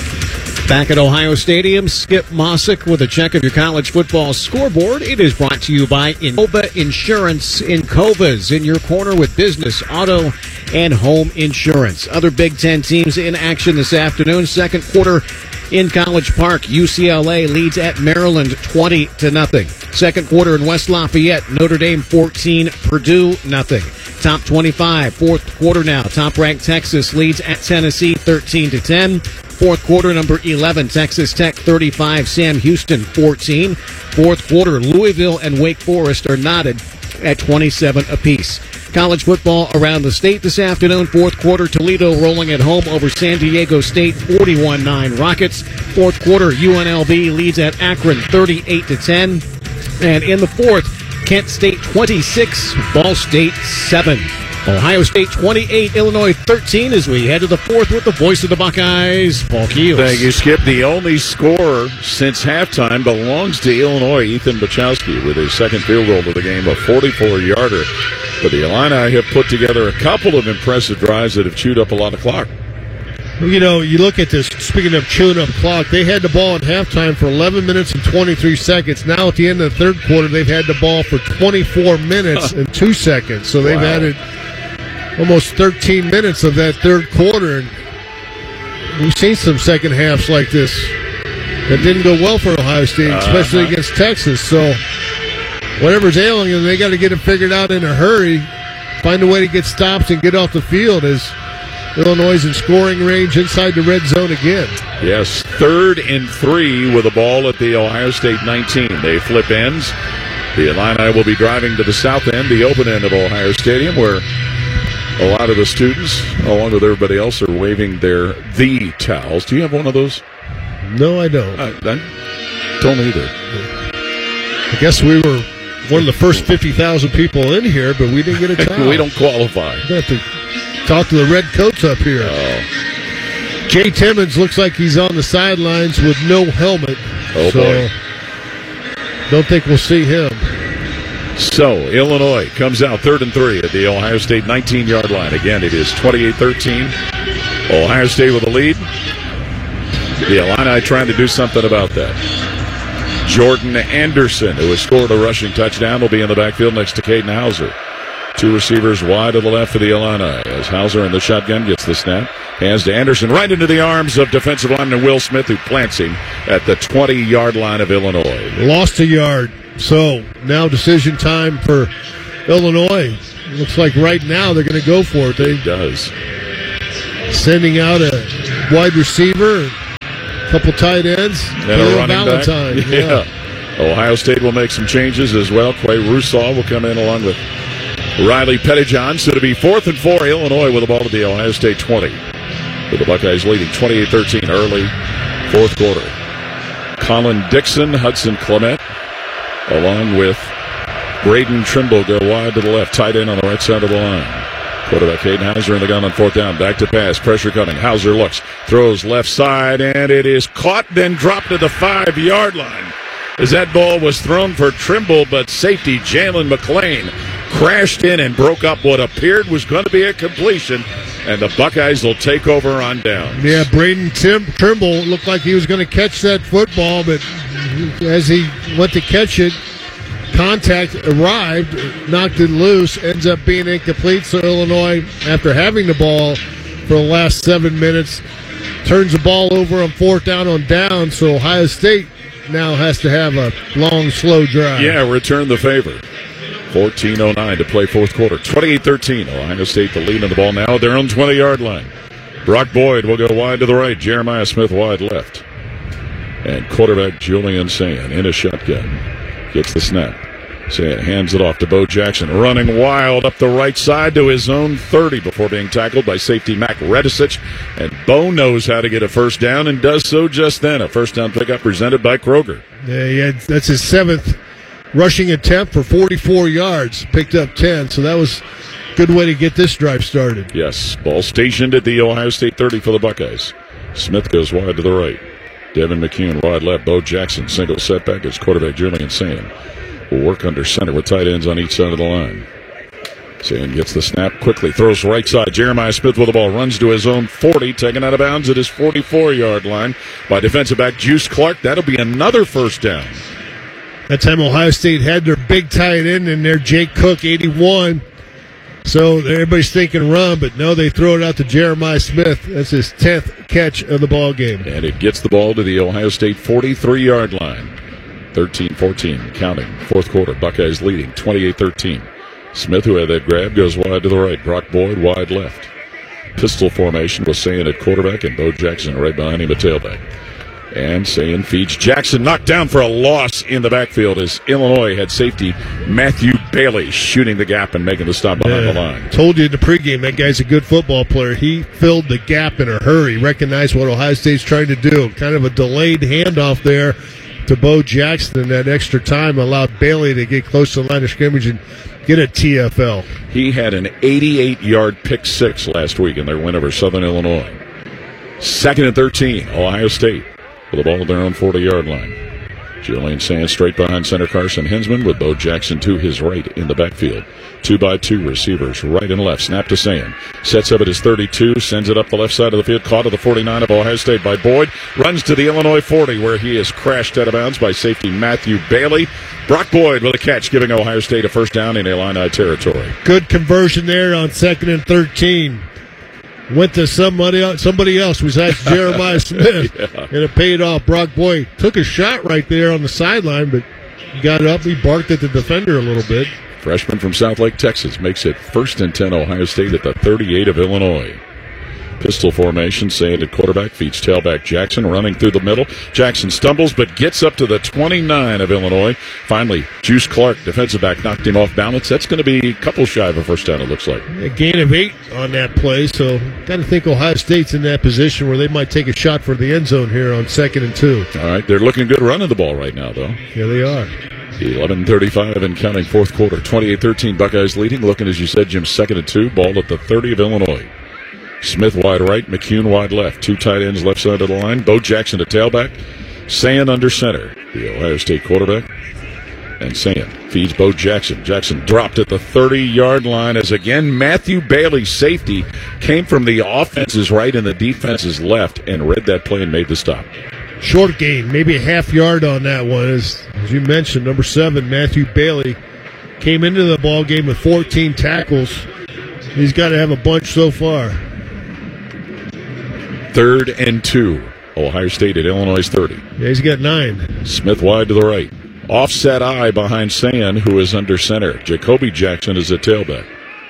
Back at Ohio Stadium, Skip Mossick with a check of your college football scoreboard. It is brought to you by Incova Insurance. Incova's in your corner with business, auto, and home insurance. Other Big Ten teams in action this afternoon. Second quarter in College Park. U C L A leads at Maryland twenty to nothing. Second quarter in West Lafayette. Notre Dame fourteen, Purdue nothing. Top twenty-five, fourth quarter now. Top-ranked Texas leads at Tennessee thirteen to ten. Fourth quarter, number eleven, Texas Tech thirty-five, Sam Houston fourteen. Fourth quarter, Louisville and Wake Forest are knotted at twenty-seven apiece. College football around the state this afternoon. Fourth quarter, Toledo rolling at home over San Diego State, forty-one nine Rockets. Fourth quarter, U N L V leads at Akron, thirty-eight to ten. And in the fourth, Kent State twenty-six, Ball State seven. Ohio State twenty-eight, Illinois thirteen as we head to the fourth with the voice of the Buckeyes, Paul Keels. Thank you, Skip. The only scorer since halftime belongs to Illinois, Ethan Bachowski, with his second field goal of the game, a forty-four yarder. But the Illini have put together a couple of impressive drives that have chewed up a lot of clock. You know, you look at this, speaking of chewing up clock, they had the ball at halftime for eleven minutes and twenty-three seconds. Now at the end of the third quarter, they've had the ball for twenty-four minutes and two seconds. So they've Wow. added almost thirteen minutes of that third quarter. And we've seen some second halves like this that didn't go well for Ohio State, especially Uh-huh. against Texas. So whatever's ailing them, they got to get it figured out in a hurry, find a way to get stops and get off the field as Illinois is in scoring range inside the red zone again. Yes, third and three with the ball at the Ohio State nineteen. They flip ends. The Illini will be driving to the south end, the open end of Ohio Stadium, where a lot of the students, along with everybody else, are waving their the towels. Do you have one of those? No, I don't. I, I don't either. I guess we were one of the first fifty thousand people in here, but we didn't get a towel. We don't qualify. We have to talk to the red coats up here. Oh. Jay Timmons looks like he's on the sidelines with no helmet. Oh, so boy. Don't think we'll see him. So, Illinois comes out third and three at the Ohio State nineteen-yard line. Again, it is twenty-eight thirteen. Ohio State with the lead. The Illini trying to do something about that. Jordan Anderson, who has scored a rushing touchdown, will be in the backfield next to Caden Hauser. Two receivers wide to the left for the Illini as Hauser in the shotgun gets the snap. Hands to Anderson right into the arms of defensive lineman Will Smith, who plants him at the twenty-yard line of Illinois. Lost a yard. So now decision time for Illinois. Looks like right now they're going to go for it. They it does. Sending out a wide receiver, a couple tight ends, and a running Valentine. back. Yeah. yeah. Ohio State will make some changes as well. Quay Russaw will come in along with Riley Pettijohn. So to be fourth and four, Illinois with the ball at the Ohio State twenty. With the Buckeyes leading twenty-eight thirteen early fourth quarter. Colin Dixon, Hudson Clement, along with Braden Trimble go wide to the left, tight end on the right side of the line. Quarterback Caden Hauser in the gun on fourth down. Back to pass. Pressure coming. Hauser looks, throws left side, and it is caught, then dropped to the five-yard line. As that ball was thrown for Trimble, but safety Jalen McClain crashed in and broke up what appeared was going to be a completion, and the Buckeyes will take over on downs. Yeah, Braden Tim, Trimble looked like he was going to catch that football, but as he went to catch it, contact arrived, knocked it loose, ends up being incomplete. So Illinois, after having the ball for the last seven minutes, turns the ball over on fourth down on down. So Ohio State now has to have a long, slow drive. Yeah, return the favor. fourteen oh nine to play fourth quarter. twenty-eight thirteen. Ohio State the lead on the ball now at their own twenty-yard line. Brock Boyd will go wide to the right. Jeremiah Smith wide left. And quarterback Julian Sayin in a shotgun. Gets the snap. Sayin hands it off to Bo Jackson. Running wild up the right side to his own thirty before being tackled by safety Mac Redisich. And Bo knows how to get a first down and does so just then. A first down pickup presented by Kroger. Yeah, he had, that's his seventh rushing attempt for forty-four yards. Picked up ten, so that was a good way to get this drive started. Yes, ball stationed at the Ohio State thirty for the Buckeyes. Smith goes wide to the right. Devin McCune wide left. Bo Jackson single setback as quarterback Julian Sayin will work under center with tight ends on each side of the line. Sayin gets the snap quickly, throws right side. Jeremiah Smith with the ball, runs to his own forty, taken out of bounds at his forty-four-yard line by defensive back Juice Clark. That'll be another first down. That time Ohio State had their big tight end in there, Jake Cook, eighty-one. So everybody's thinking run, but no, they throw it out to Jeremiah Smith. That's his tenth catch of the ball game. And it gets the ball to the Ohio State forty-three-yard line. thirteen fourteen, counting. Fourth quarter, Buckeyes leading twenty-eight thirteen. Smith, who had that grab, goes wide to the right. Brock Boyd wide left. Pistol formation with Sayin at quarterback and Bo Jackson right behind him at tailback. And Sayin feeds Jackson, knocked down for a loss in the backfield as Illinois had safety Matthew Bailey shooting the gap and making the stop behind yeah, the line. Told you in the pregame, that guy's a good football player. He filled the gap in a hurry, recognized what Ohio State's trying to do. Kind of a delayed handoff there to Bo Jackson, and that extra time allowed Bailey to get close to the line of scrimmage and get a T F L. He had an eighty-eight-yard pick six last week in their win over Southern Illinois. Second and thirteen, Ohio State with the ball at their own forty-yard line. Julian Sayin straight behind center Carson Hinsman with Bo Jackson to his right in the backfield. Two by two receivers, right and left. Snap to Sayin. Sets up at his thirty-two, sends it up the left side of the field. Caught at the forty-nine of Ohio State by Boyd. Runs to the Illinois forty where he is crashed out of bounds by safety Matthew Bailey. Brock Boyd with a catch, giving Ohio State a first down in Illini territory. Good conversion there on second and thirteen. Went to somebody else, somebody else besides Jeremiah Smith, yeah. And it paid off. Brock Boyd took a shot right there on the sideline, but he got up. He barked at the defender a little bit. Freshman from Southlake, Texas, makes it first and ten Ohio State at the thirty-eight of Illinois. Pistol formation, Sayin at quarterback, feeds tailback Jackson, running through the middle. Jackson stumbles, but gets up to the twenty-nine of Illinois. Finally, Juice Clark, defensive back, knocked him off balance. That's going to be a couple shy of a first down, it looks like. A gain of eight on that play, so got to think Ohio State's in that position where they might take a shot for the end zone here on second and two. All right, they're looking good running the ball right now, though. Yeah, they are. eleven thirty-five and counting fourth quarter. twenty-eight thirteen, Buckeyes leading. Looking, as you said, Jim, second and two. Ball at the thirty of Illinois. Smith wide right, McCune wide left. Two tight ends left side of the line. Bo Jackson to tailback. Sayin under center, the Ohio State quarterback. And Sayin feeds Bo Jackson. Jackson dropped at the thirty-yard line as, again, Matthew Bailey, safety, came from the offense's right and the defense's left and read that play and made the stop. Short gain, maybe a half yard on that one. As, as you mentioned, number seven, Matthew Bailey, Came into the ball game with fourteen tackles. He's got to have a bunch so far. Third and two. Ohio State at Illinois' thirty. Yeah, he's got nine. Smith wide to the right. Offset eye behind Sand, who is under center. Jacoby Jackson is at tailback.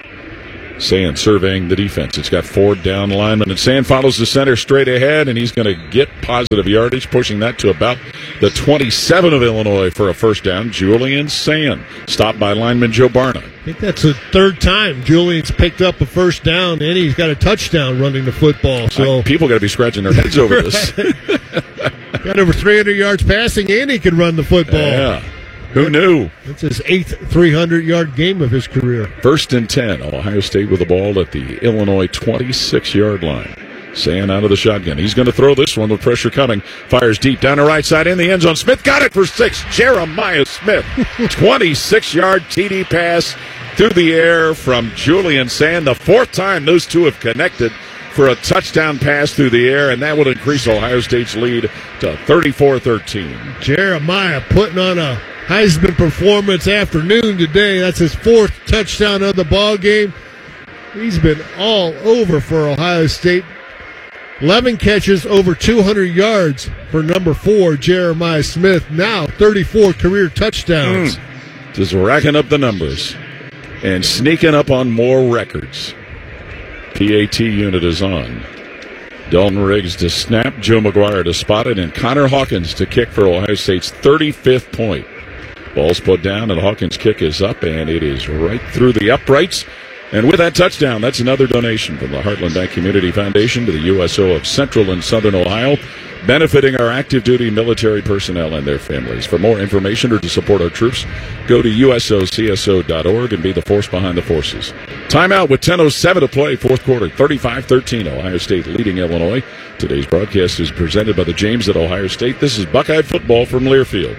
Sand surveying the defense. It's got four down linemen, and Sand follows the center straight ahead, and he's going to get positive yardage, pushing that to about the twenty-seven of Illinois for a first down. Julian Sand, stopped by lineman Joe Barna. I think that's the third time Julian's picked up a first down, and he's got a touchdown running the football. So I, people got to be scratching their heads over this. Got over three hundred yards passing, and he can run the football. Yeah. Who knew? It's his eighth three hundred yard game of his career. First and ten. Ohio State with the ball at the Illinois twenty-six yard line. Sand out of the shotgun. He's going to throw this one with pressure coming. Fires deep down the right side in the end zone. Smith got it for six. Jeremiah Smith. twenty-six yard T D pass through the air from Julian Sand. The fourth time those two have connected for a touchdown pass through the air, and that will increase Ohio State's lead to thirty-four thirteen. Jeremiah putting on a Heisman performance afternoon today. That's his fourth touchdown of the ball game. He's been all over for Ohio State. eleven catches, over two hundred yards for number four, Jeremiah Smith. Now thirty-four career touchdowns. Mm. Just racking up the numbers and sneaking up on more records. P A T unit is on. Dalton Riggs to snap, Joe McGuire to spot it, and Connor Hawkins to kick for Ohio State's thirty-fifth point. Ball's put down, and Hawkins' kick is up, and it is right through the uprights. And with that touchdown, that's another donation from the Heartland Bank Community Foundation to the U S O of Central and Southern Ohio, benefiting our active duty military personnel and their families. For more information or to support our troops, go to U S O C S O dot org and be the force behind the forces. Timeout with ten oh seven to play, fourth quarter, thirty-five thirteen. Ohio State leading Illinois. Today's broadcast is presented by the James at Ohio State. This is Buckeye football from Learfield.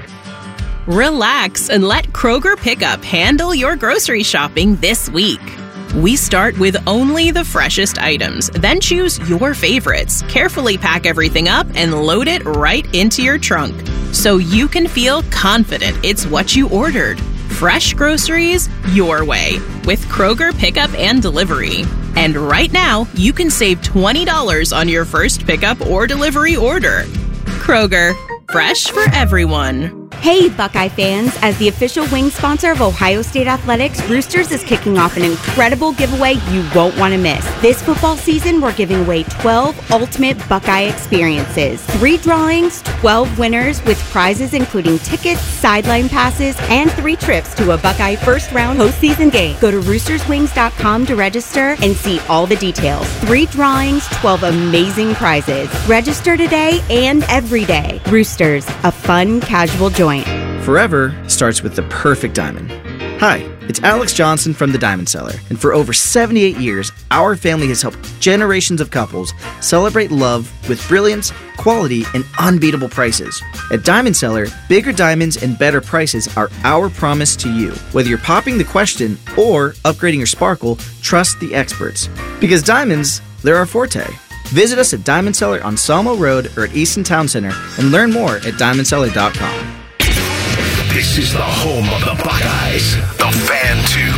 Relax and let Kroger Pickup handle your grocery shopping this week. We start with only the freshest items, then choose your favorites, carefully pack everything up, and load it right into your trunk so you can feel confident it's what you ordered. Fresh groceries your way with Kroger Pickup and Delivery. And right now, you can save twenty dollars on your first pickup or delivery order. Kroger, fresh for everyone. Hey, Buckeye fans! As the official wing sponsor of Ohio State Athletics, Roosters is kicking off an incredible giveaway you won't want to miss. This football season, we're giving away twelve ultimate Buckeye experiences. Three drawings, twelve winners, with prizes including tickets, sideline passes, and three trips to a Buckeye first-round postseason game. Go to roosters wings dot com to register and see all the details. Three drawings, twelve amazing prizes. Register today and every day. Roosters, a fun, casual joint. Forever starts with the perfect diamond. Hi, it's Alex Johnson from the Diamond Cellar, and for over seventy-eight years, our family has helped generations of couples celebrate love with brilliance, quality, and unbeatable prices. At Diamond Cellar, bigger diamonds and better prices are our promise to you. Whether you're popping the question or upgrading your sparkle, trust the experts. Because diamonds, they're our forte. Visit us at Diamond Cellar on Sawmill Road or at Easton Town Center and learn more at diamond cellar dot com. This is the home of the Buckeyes, the Fan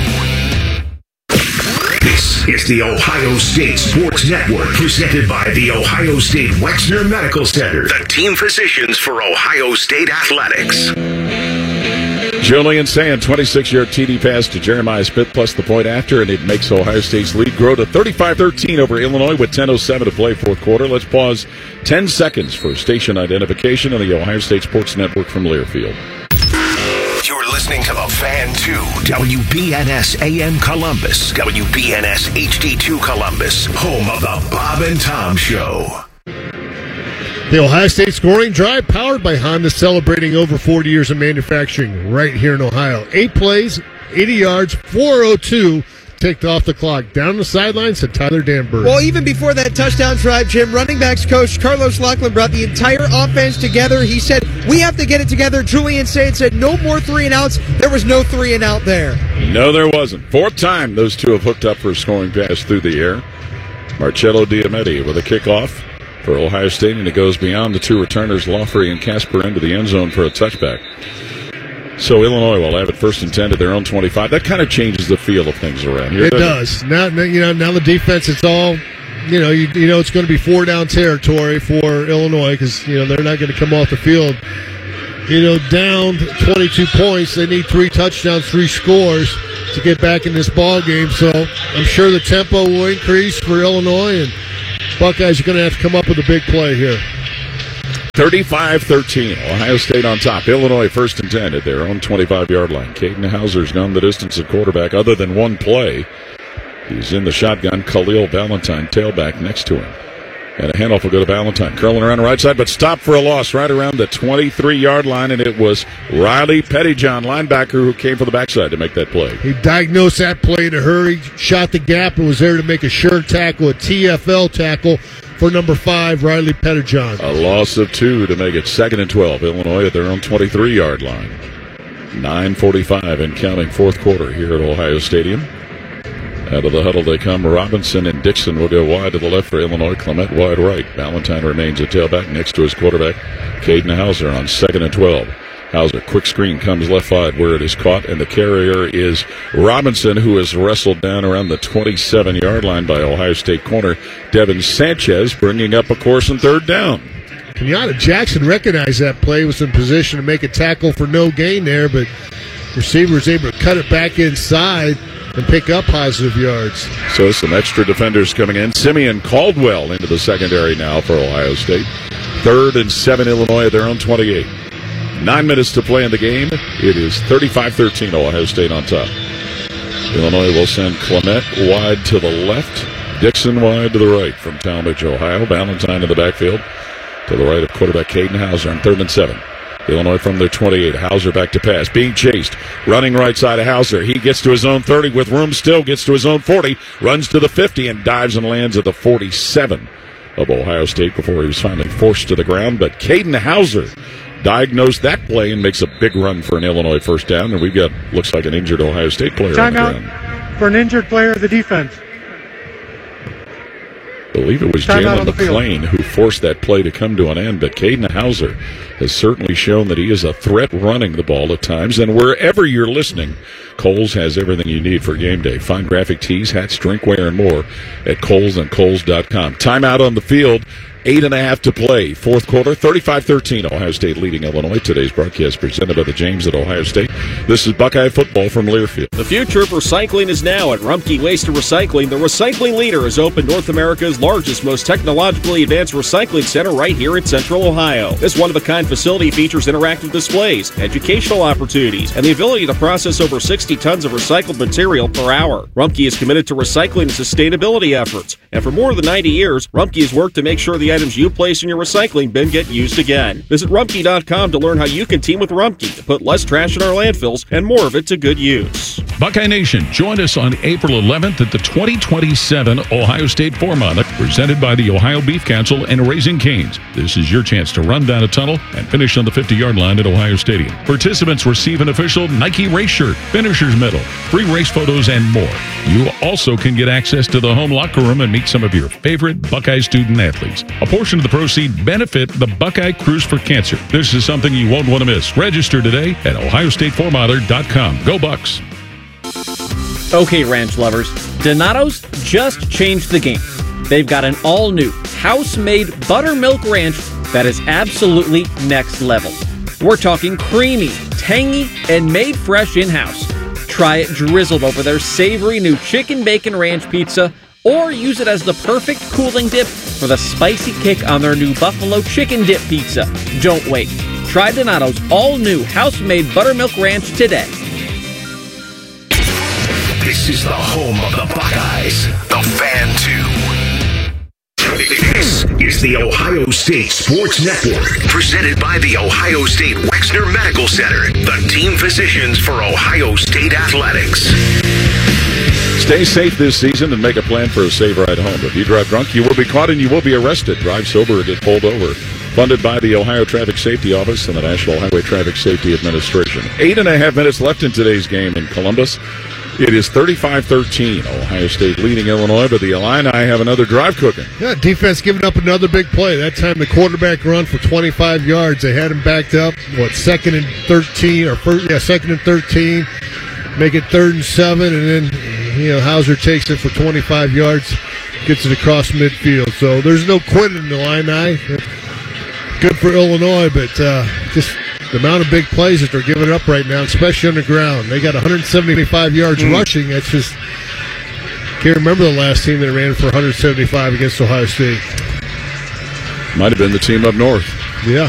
two. This is the Ohio State Sports Network, presented by the Ohio State Wexner Medical Center, the team physicians for Ohio State Athletics. Julian Sand, twenty-six yard T D pass to Jeremiah Smith plus the point after, and it makes Ohio State's lead grow to thirty-five thirteen over Illinois with ten oh seven to play, fourth quarter. Let's pause ten seconds for station identification on the Ohio State Sports Network from Learfield. You're listening to the Fan two, W B N S A M Columbus, W B N S H D two Columbus, home of the Bob and Tom Show. The Ohio State scoring drive powered by Honda, celebrating over forty years of manufacturing right here in Ohio. Eight plays, eighty yards, four oh two ticked off the clock. Down the sidelines to Tyler Danberg. Well, even before that touchdown drive, Jim, running backs coach Carlos Lachlan brought the entire offense together. He said, we have to get it together. Julian Sand said, no more three and outs. There was no three and out there. No, there wasn't. Fourth time those two have hooked up for a scoring pass through the air. Marcello Diamete with a kickoff for Ohio State, and it goes beyond the two returners, Lawfrey and Casper, into the end zone for a touchback. So Illinois will have it first and ten at their own twenty-five. That kind of changes the feel of things around here. It does. Now, you know, now the defense, it's all, you know, you, you know, it's going to be four down territory for Illinois because, you know, they're not going to come off the field. You know, down twenty-two points. They need three touchdowns, three scores to get back in this ball game. So I'm sure the tempo will increase for Illinois, and Buckeyes are going to have to come up with a big play here. thirty-five thirteen, Ohio State on top. Illinois first and ten at their own twenty-five-yard line. Caden Hauser's gone the distance at quarterback other than one play. He's in the shotgun. Khalil Valentine, tailback, next to him. And a handoff will go to Valentine. Curling around the right side, but stopped for a loss right around the twenty-three-yard line, and it was Riley Pettyjohn, linebacker, who came for the backside to make that play. He diagnosed that play in a hurry, shot the gap, and was there to make a sure tackle, a T F L tackle for number five, Riley Pettyjohn. A loss of two to make it second and twelve. Illinois at their own twenty-three-yard line. nine forty-five and counting fourth quarter here at Ohio Stadium. Out of the huddle they come. Robinson and Dixon will go wide to the left for Illinois. Clement wide right. Valentine remains at tailback next to his quarterback, Caden Hauser, on second and twelve. Hauser, quick screen, comes left side where it is caught, and the carrier is Robinson, who is wrestled down around the twenty-seven-yard line by Ohio State corner Devin Sanchez, bringing up a course and third down. Kenyatta Jackson recognized that play, was in position to make a tackle for no gain there, but receiver was able to cut it back inside and pick up positive yards. So some extra defenders coming in. Simeon Caldwell into the secondary now for Ohio State. Third and seven, Illinois at their own twenty-eight. Nine minutes to play in the game. It is thirty-five thirteen, Ohio State on top. Illinois will send Clement wide to the left, Dixon wide to the right from Talmadge, Ohio. Valentine in the backfield to the right of quarterback Caden Hauser on third and seven. Illinois from their twenty-eight. Hauser back to pass. Being chased. Running right side of Hauser. He gets to his own thirty with room still. Gets to his own forty. Runs to the fifty and dives and lands at the forty-seven of Ohio State before he was finally forced to the ground. But Caden Hauser diagnosed that play and makes a big run for an Illinois first down. And we've got, looks like, an injured Ohio State player on the ground. Timeout for an injured player of the defense. I believe it was Jalen McClain who forced that play to come to an end, but Caden Hauser has certainly shown that he is a threat running the ball at times. And wherever you're listening, Kohl's has everything you need for game day. Find graphic tees, hats, drinkware, and more at Kohl's and Kohl's dot com. Timeout on the field. Eight and a half to play. Fourth quarter, thirty-five thirteen. Ohio State leading Illinois. Today's broadcast presented by the James at Ohio State. This is Buckeye football from Learfield. The future of recycling is now at Rumpke Waste and Recycling. The recycling leader has opened North America's largest, most technologically advanced recycling center right here in Central Ohio. This one-of-a-kind facility features interactive displays, educational opportunities, and the ability to process over sixty tons of recycled material per hour. Rumpke is committed to recycling and sustainability efforts. And for more than ninety years, Rumpke has worked to make sure the items you place in your recycling bin get used again. Visit Rumpke dot com to learn how you can team with Rumpke to put less trash in our landfills and more of it to good use. Buckeye Nation, join us on April eleventh at the twenty twenty-seven Ohio State Four-Mile, presented by the Ohio Beef Council and Raising Cane's. This is your chance to run down a tunnel and finish on the fifty-yard line at Ohio Stadium. Participants receive an official Nike race shirt, finisher's medal, free race photos, and more. You also can get access to the home locker room and meet some of your favorite Buckeye student athletes. A portion of the proceeds benefit the Buckeye Cruise for Cancer. This is something you won't want to miss. Register today at ohio state four miler dot com. Go Bucks! Okay, ranch lovers, Donato's just changed the game. They've got an all-new, house-made buttermilk ranch that is absolutely next level. We're talking creamy, tangy, and made fresh in-house. Try it drizzled over their savory new chicken bacon ranch pizza, or use it as the perfect cooling dip for the spicy kick on their new buffalo chicken dip pizza. Don't wait. Try Donato's all-new house-made buttermilk ranch today. This is the home of the Buckeyes, the Fan two. This is the Ohio State Sports Network, presented by the Ohio State Wexner Medical Center, the team physicians for Ohio State Athletics. Stay safe this season and make a plan for a safe ride home. If you drive drunk, you will be caught and you will be arrested. Drive sober or get pulled over. Funded by the Ohio Traffic Safety Office and the National Highway Traffic Safety Administration. Eight and a half minutes left in today's game in Columbus. It is thirty-five thirteen. Ohio State leading Illinois, but the Illini have another drive cooking. Yeah, defense giving up another big play. That time the quarterback run for twenty-five yards. They had him backed up, what, second and thirteen, or first, yeah, second and thirteen. Make it third and seven, and then, you know, Hauser takes it for twenty-five yards, gets it across midfield. So there's no quitting in the Illini. Good for Illinois, but uh, just the amount of big plays that they're giving up right now, especially on the ground. They got one hundred seventy-five yards mm. rushing. That's just, can't remember the last team that ran for one hundred seventy-five against Ohio State. Might have been the team up north. Yeah.